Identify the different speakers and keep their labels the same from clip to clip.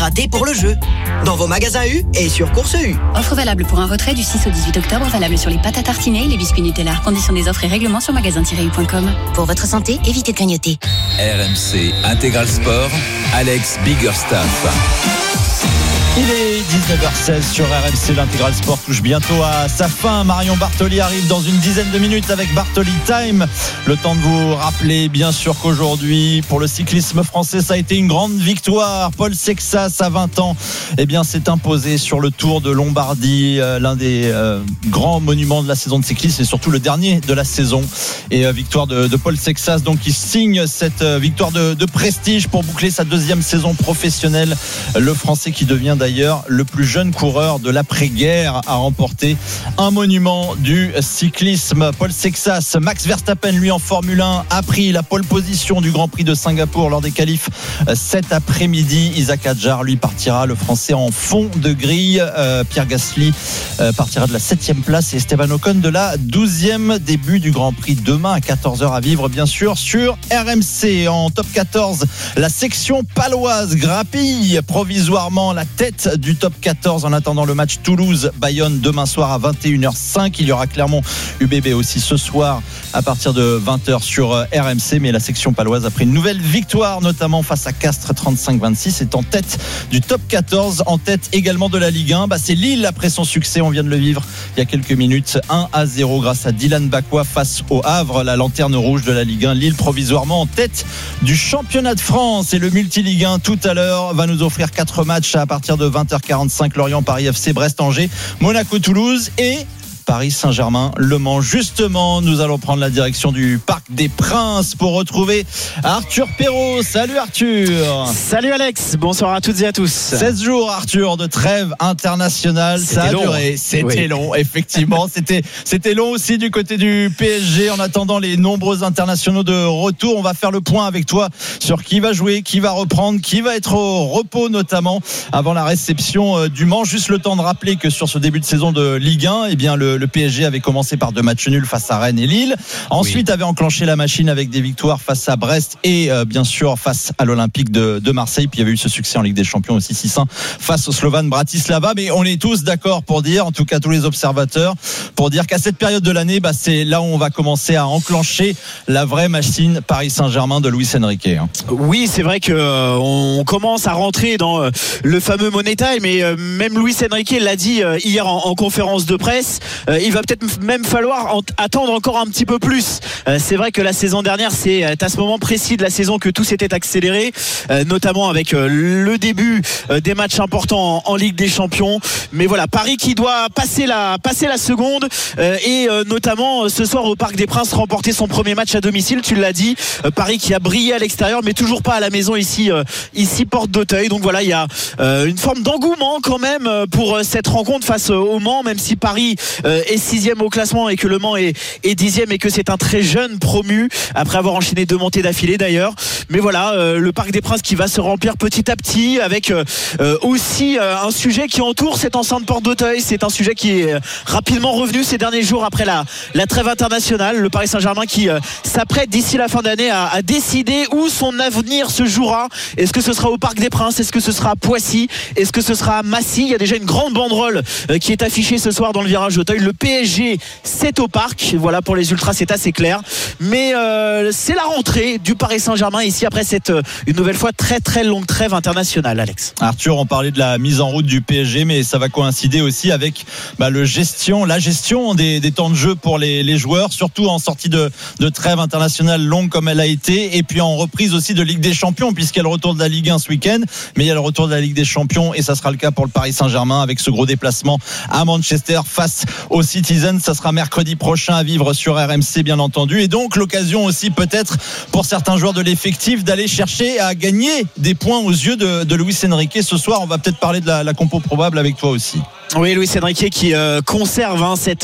Speaker 1: raté pour le jeu. Dans vos magasins U et sur Course U.
Speaker 2: Offre valable pour un retrait du 6 au 18 octobre, valable sur les pâtes à tartiner et les biscuits Nutella. Conditions des offres et règlements sur magasin-u.com.
Speaker 3: Pour votre santé, évitez de grignoter.
Speaker 4: RMC Intégral Sport, Alex Biggerstaff.
Speaker 5: Il est 19h16 sur RMC. L'Intégral Sport touche bientôt à sa fin. Marion Bartoli arrive dans une dizaine de minutes avec Bartoli Time. Le temps de vous rappeler bien sûr qu'aujourd'hui pour le cyclisme français ça a été une grande victoire. Paul Sexas à 20 ans s'est imposé sur le Tour de Lombardie, l'un des grands monuments de la saison de cyclisme et surtout le dernier de la saison. Et victoire de Paul Sexas donc qui signe cette victoire de prestige pour boucler sa deuxième saison professionnelle. Le Français qui devient d'ailleurs le plus jeune coureur de l'après-guerre à remporter un monument du cyclisme. Paul Sexas, Max Verstappen lui en Formule 1 a pris la pole position du Grand Prix de Singapour lors des qualifs cet après-midi. Isaac Hadjar lui partira, le Français en fond de grille. Pierre Gasly partira de la 7e place et Esteban Ocon de la 12e. Début du Grand Prix demain à 14h à vivre bien sûr sur RMC. En top 14, la section paloise grappille provisoirement la tête du top 14 en attendant le match Toulouse-Bayonne demain soir à 21h05. Il y aura Clermont UBB aussi ce soir à partir de 20h sur RMC. Mais la section paloise a pris une nouvelle victoire notamment face à Castres 35-26 est en tête du top 14. En tête également de la Ligue 1, c'est Lille après son succès, on vient de le vivre il y a quelques minutes, 1-0 grâce à Dylan Bakwa face au Havre, la lanterne rouge de la Ligue 1. Lille provisoirement en tête du championnat de France et le multi-Ligue 1 tout à l'heure va nous offrir 4 matchs à partir de 20h45, Lorient, Paris FC, Brest, Angers, Monaco, Toulouse et Paris Saint-Germain, Le Mans. Justement, nous allons prendre la direction du Parc des Princes pour retrouver Arthur Perrault. Salut Arthur.
Speaker 6: Salut Alex, bonsoir à toutes et à tous.
Speaker 5: 16 jours Arthur de trêve internationale, ça a duré. C'était long, effectivement. C'était long aussi du côté du PSG. En attendant les nombreux internationaux de retour, on va faire le point avec toi sur qui va jouer, qui va reprendre, qui va être au repos notamment avant la réception du Mans. Juste le temps de rappeler que sur ce début de saison de Ligue 1, le PSG avait commencé par 2 matchs nuls face à Rennes et Lille. Ensuite avait enclenché la machine avec des victoires face à Brest et bien sûr face à l'Olympique de Marseille. Puis il y avait eu ce succès en Ligue des Champions aussi 6-1 face au Slovan Bratislava. Mais on est tous d'accord pour dire, en tout cas tous les observateurs, pour dire qu'à cette période de l'année, c'est là où on va commencer à enclencher la vraie machine Paris Saint-Germain de Luis Enrique.
Speaker 6: Oui, c'est vrai qu'on commence à rentrer dans le fameux Money Time. Et même Luis Enrique l'a dit hier en conférence de presse. Il va peut-être même falloir attendre encore un petit peu plus. C'est vrai que la saison dernière, c'est à ce moment précis de la saison que tout s'était accéléré, notamment avec le début des matchs importants en Ligue des Champions. Mais voilà, Paris qui doit passer la seconde et notamment ce soir au Parc des Princes remporter son premier match à domicile. Tu l'as dit, Paris qui a brillé à l'extérieur, mais toujours pas à la maison ici porte d'Auteuil. Donc voilà, il y a une forme d'engouement quand même pour cette rencontre face au Mans, même si Paris est 6e au classement et que Le Mans est 10e et que c'est un très jeune promu après avoir enchaîné 2 montées d'affilée d'ailleurs. Mais voilà, le Parc des Princes qui va se remplir petit à petit avec aussi un sujet qui entoure cette enceinte porte d'Auteuil. C'est un sujet qui est rapidement revenu ces derniers jours après la trêve internationale. Le Paris Saint-Germain qui s'apprête d'ici la fin d'année à décider où son avenir se jouera. Est-ce que ce sera au Parc des Princes? Est-ce que ce sera à Poissy? Est-ce que ce sera à Massy? Il y a déjà une grande banderole qui est affichée ce soir dans le virage d'Auteuil. Le PSG, c'est au Parc. Voilà, pour les ultras, c'est assez clair. Mais c'est la rentrée du Paris Saint-Germain ici après cette une nouvelle fois très très longue trêve internationale, Alex.
Speaker 5: Arthur, on parlait de la mise en route du PSG, mais ça va coïncider aussi avec la gestion des temps de jeu pour les joueurs, surtout en sortie de trêve internationale longue comme elle a été, et puis en reprise aussi de Ligue des Champions, puisqu'il y a le retour de la Ligue 1 ce week-end, mais il y a le retour de la Ligue des Champions, et ça sera le cas pour le Paris Saint-Germain avec ce gros déplacement à Manchester face aux Citizens. Ça sera mercredi prochain à vivre sur RMC bien entendu, et donc l'occasion aussi peut-être pour certains joueurs de l'effectif d'aller chercher à gagner des points aux yeux de Luis Enrique ce soir. On va peut-être parler de la compo probable avec toi aussi.
Speaker 6: Oui, Luis Enrique qui conserve cette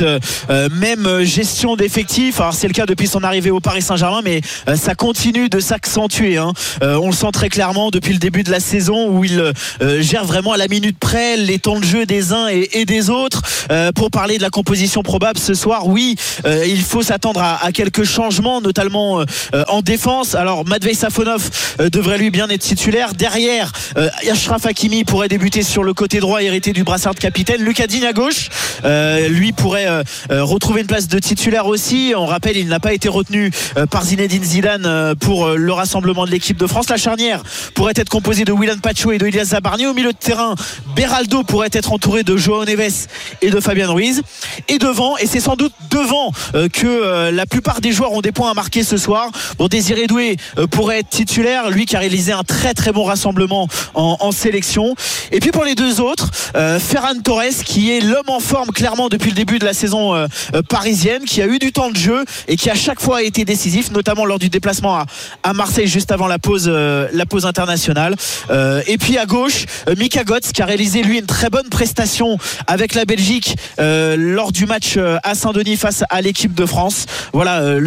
Speaker 6: même gestion d'effectifs. Alors c'est le cas depuis son arrivée au Paris Saint-Germain, mais ça continue de s'accentuer. On le sent très clairement depuis le début de la saison où il gère vraiment à la minute près les temps de jeu des uns et des autres. Pour parler de la composition probable ce soir, oui, il faut s'attendre à quelques changements, notamment en défense. Alors Matvei Safonov devrait lui bien être titulaire. Derrière, Achraf Hakimi pourrait débuter sur le côté droit, hérité du brassard de capitaine. Lucas Digne à gauche, lui pourrait retrouver une place de titulaire aussi. On rappelle, il n'a pas été retenu par Zinedine Zidane pour le rassemblement de l'équipe de France. La charnière pourrait être composée de Willian Pacho et de Ilias Zabarni. Au milieu de terrain, Beraldo pourrait être entouré de Joao Neves et de Fabien Ruiz. Et devant, et c'est sans doute devant que la plupart des joueurs ont des points à marquer ce soir. Bon, Désiré Doué pourrait être titulaire, lui qui a réalisé un très très bon rassemblement en sélection. Et puis pour les deux autres, Ferran Torres, qui est l'homme en forme clairement depuis le début de la saison parisienne, qui a eu du temps de jeu et qui à chaque fois a été décisif, notamment lors du déplacement à Marseille juste avant la pause internationale. Et puis à gauche, Mika Götze, qui a réalisé lui une très bonne prestation avec la Belgique lors du match à Saint-Denis face à l'équipe de France. Voilà,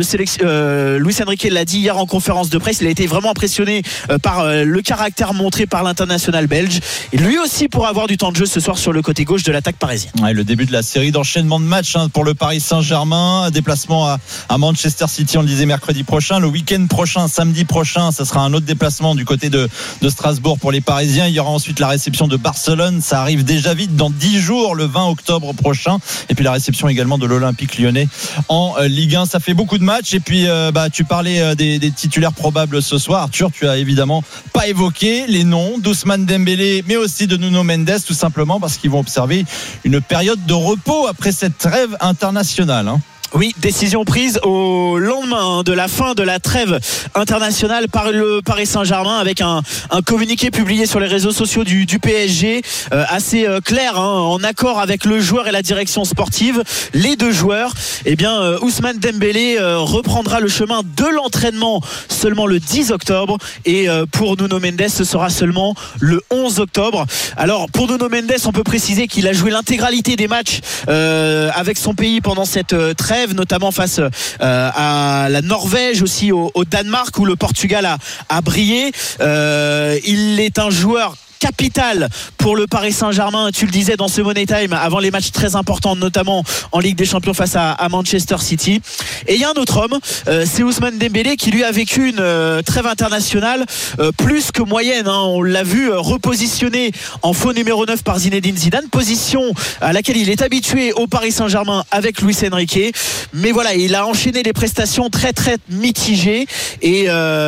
Speaker 6: Luis Enrique l'a dit hier en conférence de presse, il a été vraiment impressionné par le caractère montré par l'international belge. Et lui aussi pour avoir du temps de jeu ce soir sur le côté gauche de l'attaque parisienne.
Speaker 5: Ouais, le début de la série d'enchaînement de matchs pour le Paris Saint-Germain, déplacement à Manchester City, on le disait mercredi prochain, le week-end prochain, samedi prochain, ça sera un autre déplacement du côté de Strasbourg pour les Parisiens. Il y aura ensuite la réception de Barcelone, ça arrive déjà vite dans 10 jours, le 20 octobre prochain, et puis la réception également de l'Olympique Lyonnais en Ligue 1. Ça fait beaucoup de matchs. Et puis tu parlais des titulaires probables ce soir, Arthur. Tu as évidemment pas évoqué les noms d'Ousmane Dembélé mais aussi de Nuno Mendes, tout simplement parce qu'ils vont observer une période de repos après cette trêve internationale.
Speaker 6: Oui, décision prise au lendemain de la fin de la trêve internationale par le Paris Saint-Germain, avec un communiqué publié sur les réseaux sociaux du PSG assez clair, en accord avec le joueur et la direction sportive. Les deux joueurs, Ousmane Dembélé reprendra le chemin de l'entraînement seulement le 10 octobre et pour Nuno Mendes ce sera seulement le 11 octobre. Alors pour Nuno Mendes, on peut préciser qu'il a joué l'intégralité des matchs avec son pays pendant cette trêve, notamment face à la Norvège, aussi au Danemark où le Portugal a brillé. Il est un joueur capital pour le Paris Saint-Germain, tu le disais dans ce Money Time, avant les matchs très importants, notamment en Ligue des Champions face à Manchester City. Et il y a un autre homme, c'est Ousmane Dembélé, qui lui a vécu une trêve internationale plus que moyenne. On l'a vu repositionné en faux numéro 9 par Zinedine Zidane, position à laquelle il est habitué au Paris Saint-Germain avec Luis Enrique. Mais voilà, il a enchaîné des prestations très très mitigées et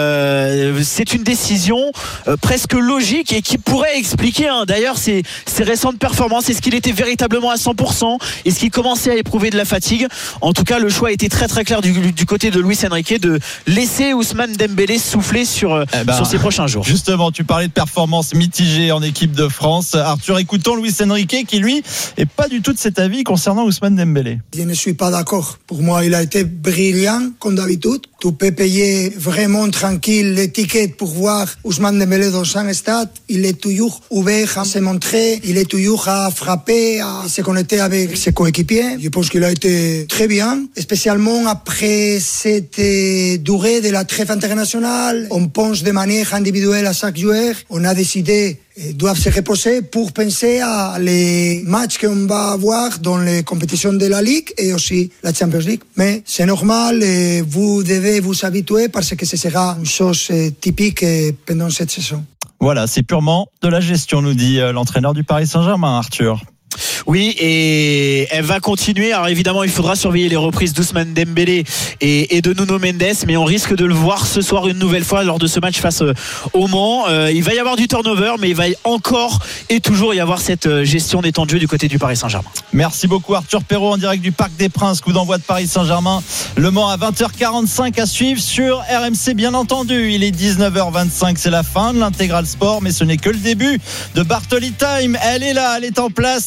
Speaker 6: c'est une décision presque logique et qui pourrait expliquer d'ailleurs ses récentes performances. Est-ce qu'il était véritablement à 100%? Est-ce qu'il commençait à éprouver de la fatigue? En tout cas, le choix a été très très clair du côté de Luis Enrique de laisser Ousmane Dembélé souffler sur ces prochains jours.
Speaker 5: Justement, tu parlais de performances mitigées en équipe de France. Arthur, écoutons Luis Enrique qui lui est pas du tout de cet avis concernant Ousmane Dembélé.
Speaker 7: Je ne suis pas d'accord. Pour moi, il a été brillant comme d'habitude. Tu peux payer vraiment tranquille l'étiquette pour voir Ousmane Dembélé dans un stade. Il est toujours ouvert à se montrer, il est toujours à frapper, à se connecter avec ses coéquipiers. Je pense qu'il a été très bien, spécialement après cette durée de la trêve internationale. On pense de manière individuelle à chaque joueur. On a décidé doivent se reposer pour penser à les matchs qu'on va avoir dans les compétitions de la Ligue et aussi la Champions League. Mais c'est normal et vous devez vous habituer parce que ce sera une chose typique pendant cette saison.
Speaker 5: Voilà, c'est purement de la gestion, nous dit l'entraîneur du Paris Saint-Germain, Arthur.
Speaker 6: Oui, et elle va continuer. Alors évidemment, il faudra surveiller les reprises d'Ousmane Dembélé et de Nuno Mendes, mais on risque de le voir ce soir une nouvelle fois lors de ce match face au Mans. Il va y avoir du turnover, mais il va encore et toujours y avoir cette gestion des temps de jeu du côté du Paris Saint-Germain.
Speaker 5: Merci beaucoup Arthur Perrault en direct du Parc des Princes, coup d'envoi de Paris Saint-Germain. Le Mans à 20h45 à suivre sur RMC, bien entendu. Il est 19h25, c'est la fin de l'intégral sport, mais ce n'est que le début de Bartoli Time. Elle est là, elle est en place. Salut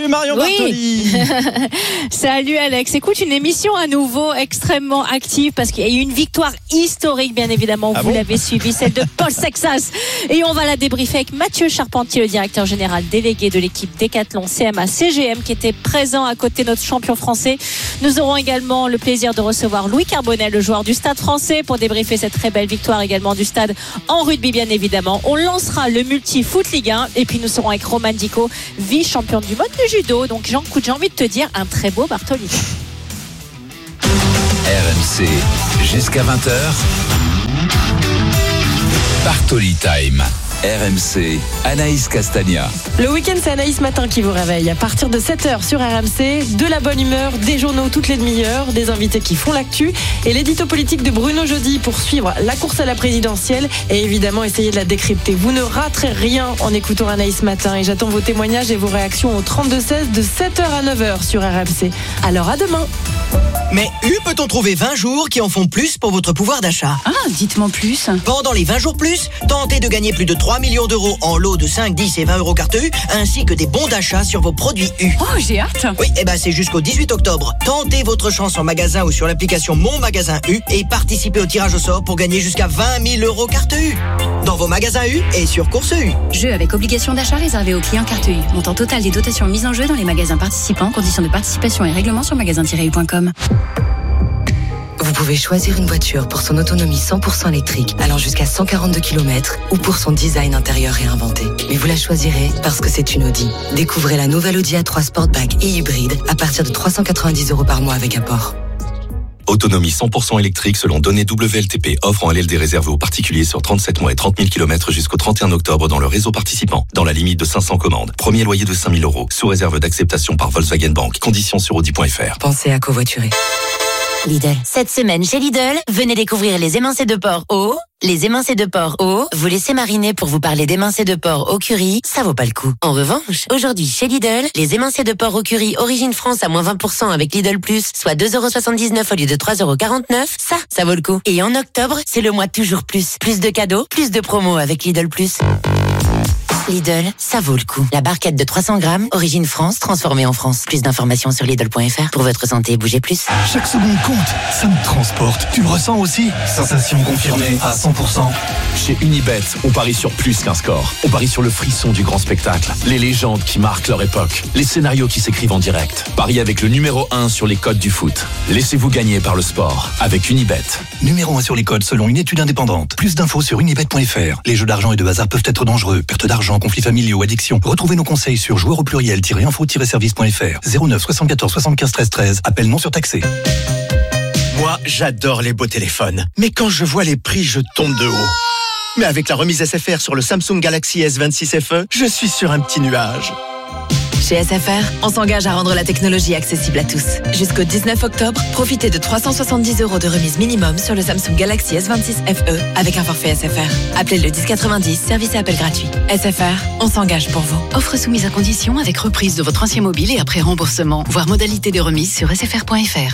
Speaker 5: Marion Bartoli.
Speaker 8: Salut Alex. Écoute, une émission à nouveau extrêmement active parce qu'il y a eu une victoire historique, bien évidemment. Vous l'avez suivi, celle de Paul Sexas. Et on va la débriefer avec Mathieu Charpentier, le directeur général délégué de l'équipe Décathlon CMA CGM, qui était présent à côté de notre champion français. Nous aurons également le plaisir de recevoir Louis Carbonel, le joueur du Stade français, pour débriefer cette très belle victoire également du Stade en rugby, bien évidemment. On lancera le multi-foot Ligue 1 et puis nous serons avec Roman Dico, vice-championne du monde de judo. Donc j'ai envie de te dire un très beau Bartoli.
Speaker 4: RMC jusqu'à 20h. Bartoli Time. RMC, Anaïs Castagna.
Speaker 9: Le week-end, c'est Anaïs Matin qui vous réveille. À partir de 7h sur RMC, de la bonne humeur, des journaux toutes les demi-heures, des invités qui font l'actu et l'édito politique de Bruno Jeudi pour suivre la course à la présidentielle et évidemment essayer de la décrypter. Vous ne raterez rien en écoutant Anaïs Matin et j'attends vos témoignages et vos réactions au 32-16 de 7h à 9h sur RMC. Alors à demain.
Speaker 1: Mais peut-on trouver 20 jours qui en font plus pour votre pouvoir d'achat?
Speaker 2: Ah, dites-moi plus.
Speaker 1: Pendant les 20 jours plus, tentez de gagner plus de 3 millions d'euros en lots de 5, 10 et 20 euros carte U, ainsi que des bons d'achat sur vos produits U.
Speaker 2: Oh, j'ai hâte.
Speaker 1: Oui, c'est jusqu'au 18 octobre. Tentez votre chance en magasin ou sur l'application Mon Magasin U et participez au tirage au sort pour gagner jusqu'à 20 000 euros carte U. Dans vos magasins U et sur Course U.
Speaker 2: Jeu avec obligation d'achat réservé aux clients carte U. Montant total des dotations mises en jeu dans les magasins participants. Conditions de participation et règlements sur magasin-u.com.
Speaker 3: Vous pouvez choisir une voiture pour son autonomie 100% électrique, allant jusqu'à 142 km, ou pour son design intérieur réinventé. Mais vous la choisirez parce que c'est une Audi. Découvrez la nouvelle Audi A3 Sportback et hybride à partir de 390 € par mois avec apport.
Speaker 10: Autonomie 100% électrique selon données WLTP. Offre en LLD réservée aux particuliers sur 37 mois et 30 000 km jusqu'au 31 octobre dans le réseau participant. Dans la limite de 500 commandes. Premier loyer de 5 000 €. Sous réserve d'acceptation par Volkswagen Bank. Conditions sur Audi.fr.
Speaker 3: Pensez à covoiturer. Lidl. Cette semaine chez Lidl, venez découvrir les émincés de porc au. Les émincés de porc au, vous laissez mariner pour vous parler d'émincés de porc au curry, ça vaut pas le coup. En revanche, aujourd'hui chez Lidl, les émincés de porc au curry Origine France à moins 20% avec Lidl Plus, soit 2,79 € au lieu de 3,49 €, ça vaut le coup. Et en octobre, c'est le mois toujours plus. Plus de cadeaux, plus de promos avec Lidl Plus. Lidl, ça vaut le coup. La barquette de 300 grammes, Origine France, transformée en France. Plus d'informations sur Lidl.fr. Pour votre santé, bougez plus.
Speaker 11: Chaque seconde compte, ça me transporte. Tu le ressens aussi? Sensation confirmée à 100%.
Speaker 12: Chez Unibet, on parie sur plus qu'un score. On parie sur le frisson du grand spectacle, les légendes qui marquent leur époque, les scénarios qui s'écrivent en direct. Pariez avec le numéro 1 sur les codes du foot. Laissez-vous gagner par le sport avec Unibet.
Speaker 11: Numéro 1 sur les codes selon une étude indépendante. Plus d'infos sur unibet.fr. Les jeux d'argent et de hasard peuvent être dangereux. Perte d'argent, conflits familiaux, addiction. Retrouvez nos conseils sur joueurs au pluriel-info-service.fr. 09 74 75 13 13. Appel non surtaxé.
Speaker 13: Moi, j'adore les beaux téléphones. Mais quand je vois les prix, je tombe de haut. Mais avec la remise SFR sur le Samsung Galaxy S26 FE, je suis sur un petit nuage.
Speaker 14: Chez SFR, on s'engage à rendre la technologie accessible à tous. Jusqu'au 19 octobre, profitez de 370 € de remise minimum sur le Samsung Galaxy S26 FE avec un forfait SFR. Appelez le 1090, service et appel gratuit. SFR, on s'engage pour vous.
Speaker 2: Offre soumise à condition avec reprise de votre ancien mobile et après remboursement. Voir modalité de remise sur sfr.fr.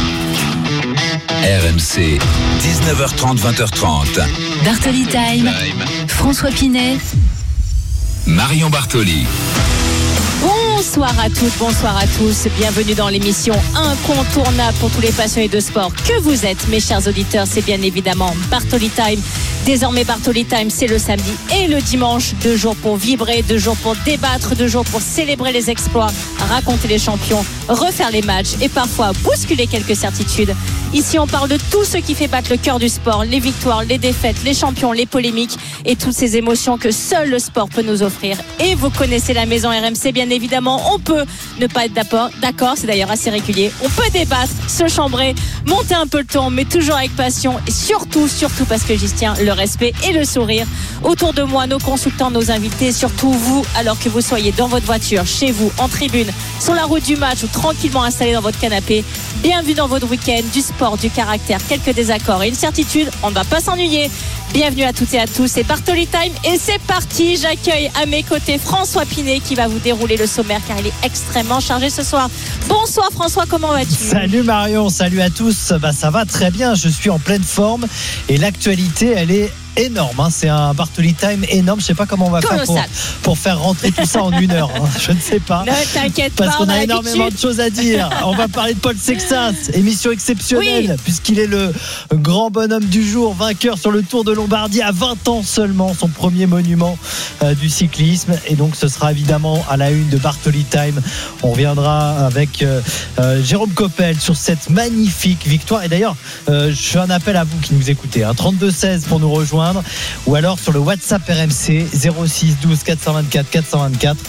Speaker 4: RMC, 19h30, 20h30.
Speaker 2: Bartoli Time. François Pinet.
Speaker 4: Marion Bartoli.
Speaker 8: Bonsoir à toutes, bonsoir à tous. Bienvenue dans l'émission incontournable pour tous les passionnés de sport que vous êtes, mes chers auditeurs. C'est bien évidemment Bartoli Time. Désormais, Bartoli Time, c'est le samedi et le dimanche. 2 jours pour vibrer, 2 jours pour débattre, 2 jours pour célébrer les exploits, raconter les champions, refaire les matchs et parfois bousculer quelques certitudes. Ici, on parle de tout ce qui fait battre le cœur du sport, les victoires, les défaites, les champions, les polémiques et toutes ces émotions que seul le sport peut nous offrir. Et vous connaissez la maison RMC, bien évidemment. On peut ne pas être d'accord, c'est d'ailleurs assez régulier. On peut débattre, se chambrer, monter un peu le ton, mais toujours avec passion et surtout parce que j'y tiens, le respect et le sourire. Autour de moi, nos consultants, nos invités, surtout vous, alors que vous soyez dans votre voiture, chez vous, en tribune, sur la route du match ou tranquillement installé dans votre canapé. Bienvenue dans votre week-end, du sport, du caractère, quelques désaccords et une certitude, on ne va pas s'ennuyer. Bienvenue à toutes et à tous, c'est Bartoli Time et c'est parti. J'accueille à mes côtés François Pinet qui va vous dérouler le sommaire car il est extrêmement chargé ce soir. Bonsoir François, comment vas-tu?
Speaker 5: Salut Marion, salut à tous. Ça va très bien, je suis en pleine forme et l'actualité elle est
Speaker 15: énorme. C'est un Bartoli Time énorme. Je sais pas comment on va faire pour faire rentrer tout ça en 1 heure. Je ne sais pas.
Speaker 8: Ne t'inquiète
Speaker 15: pas. Parce qu'on a
Speaker 8: énormément
Speaker 15: énormément de choses à dire. On va parler de Paul Sexas, émission exceptionnelle, puisqu'il est le grand bonhomme du jour, vainqueur sur le Tour de Lombardie à 20 ans seulement, son premier monument du cyclisme. Et donc ce sera évidemment à la une de Bartoli Time. On reviendra avec Jérôme Coppel sur cette magnifique victoire. Et d'ailleurs, je fais un appel à vous qui nous écoutez, 32-16 pour nous rejoindre, ou alors sur le WhatsApp RMC 06 12 424 424,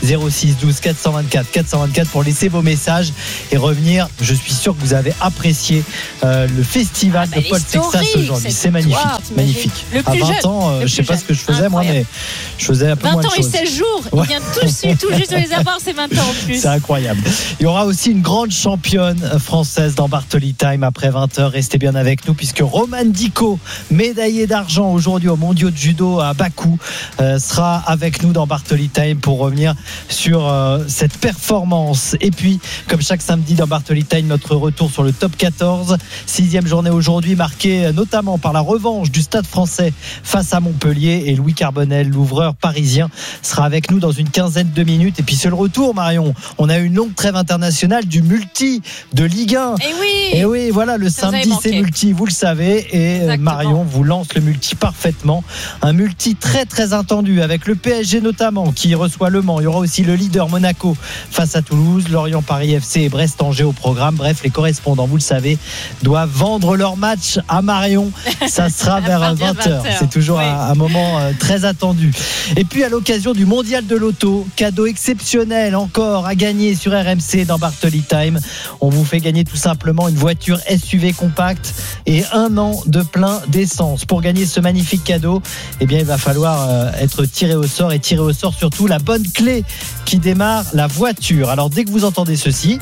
Speaker 15: 06 12 424 424 pour laisser vos messages et revenir. Je suis sûr que vous avez apprécié le festival de Paul Sexas aujourd'hui. C'est magnifique, magnifique. À 20 ans, je sais pas ce que je faisais moi, mais je faisais un peu moins de choses.
Speaker 8: 20 ans et 16 jours, il vient tout juste de les avoir, ces 20 ans en plus.
Speaker 15: C'est incroyable. Il y aura aussi une grande championne française dans Bartoli Time après 20h. Restez bien avec nous puisque Roman Dico, médaillé d'argent aujourd'hui aux mondiaux de judo à Bakou, sera avec nous dans Bartoli Time pour revenir sur cette performance. Et puis, comme chaque samedi dans Bartoli Time, notre retour sur le top 14. 6e journée aujourd'hui, marquée notamment par la revanche du Stade Français face à Montpellier. Et Louis Carbonel, l'ouvreur parisien, sera avec nous dans une quinzaine de minutes. Et puis c'est le retour, Marion. On a eu une longue trêve internationale du multi de Ligue 1. Et oui, voilà, le samedi c'est multi, vous le savez. Et exactement. Marion vous lance le multi parfaitement. Un multi très très attendu avec le PSG notamment qui reçoit Le Mans. Il y aura aussi le leader Monaco face à Toulouse, Lorient Paris FC et Brest-Angers au programme. Bref, les correspondants, vous le savez, doivent vendre leur match à Marion. Ça sera vers 20h. C'est toujours un moment très attendu. Et puis à l'occasion du mondial de l'auto, cadeau exceptionnel encore à gagner sur RMC dans Bartoli Time. On vous fait gagner tout simplement une voiture SUV compacte et 1 an de plein d'essence. Pour gagner ce magnifique cadeau, eh bien, il va falloir être tiré au sort et tirer au sort surtout la bonne clé qui démarre la voiture. Alors dès que vous entendez ceci,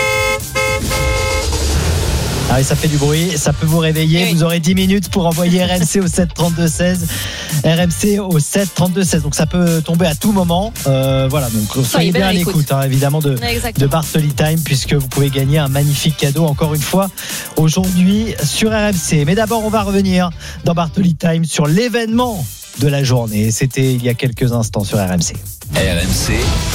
Speaker 15: ça fait du bruit, ça peut vous réveiller. Vous aurez 10 minutes pour envoyer RMC au 7 32 16. RMC au 7 32 16. Donc ça peut tomber à tout moment. Voilà, donc soyez bien à l'écoute, évidemment, de Bartoli Time, puisque vous pouvez gagner un magnifique cadeau encore une fois aujourd'hui sur RMC. Mais d'abord, on va revenir dans Bartoli Time sur l'événement de la journée. C'était il y a quelques instants sur RMC.
Speaker 4: RMC,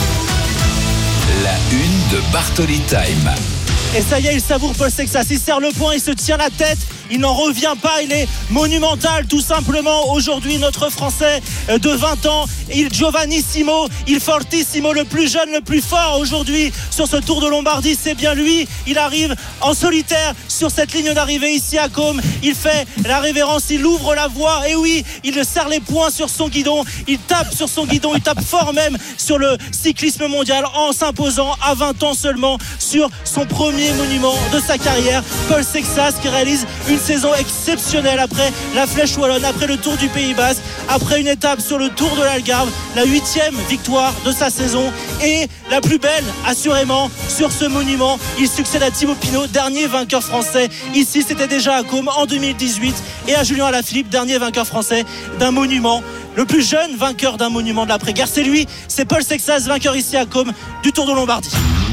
Speaker 4: la une de Bartoli Time.
Speaker 16: Et ça y est, il savoure Paul Sexas, il serre le poing, il se tient la tête, il n'en revient pas, il est monumental tout simplement aujourd'hui, notre Français de 20 ans, il giovanissimo, il fortissimo, le plus jeune, le plus fort aujourd'hui sur ce Tour de Lombardie, c'est bien lui. Il arrive en solitaire sur cette ligne d'arrivée ici à Côme, il fait la révérence, il ouvre la voie, et oui, il serre les poings sur son guidon, il tape sur son guidon, il tape fort même sur le cyclisme mondial en s'imposant à 20 ans seulement sur son premier monument de sa carrière. Paul Sexas qui réalise une saison exceptionnelle après la Flèche Wallonne, après le Tour du Pays Basque, après une étape sur le Tour de l'Algarve, la 8e victoire de sa saison et la plus belle assurément sur ce monument. Il succède à Thibaut Pinot, dernier vainqueur français ici, c'était déjà à Côme en 2018, et à Julien Alaphilippe, dernier vainqueur français d'un monument. Le plus jeune vainqueur d'un monument de l'après-guerre, c'est lui, c'est Paul Sexas, vainqueur ici à Côme du Tour de Lombardie.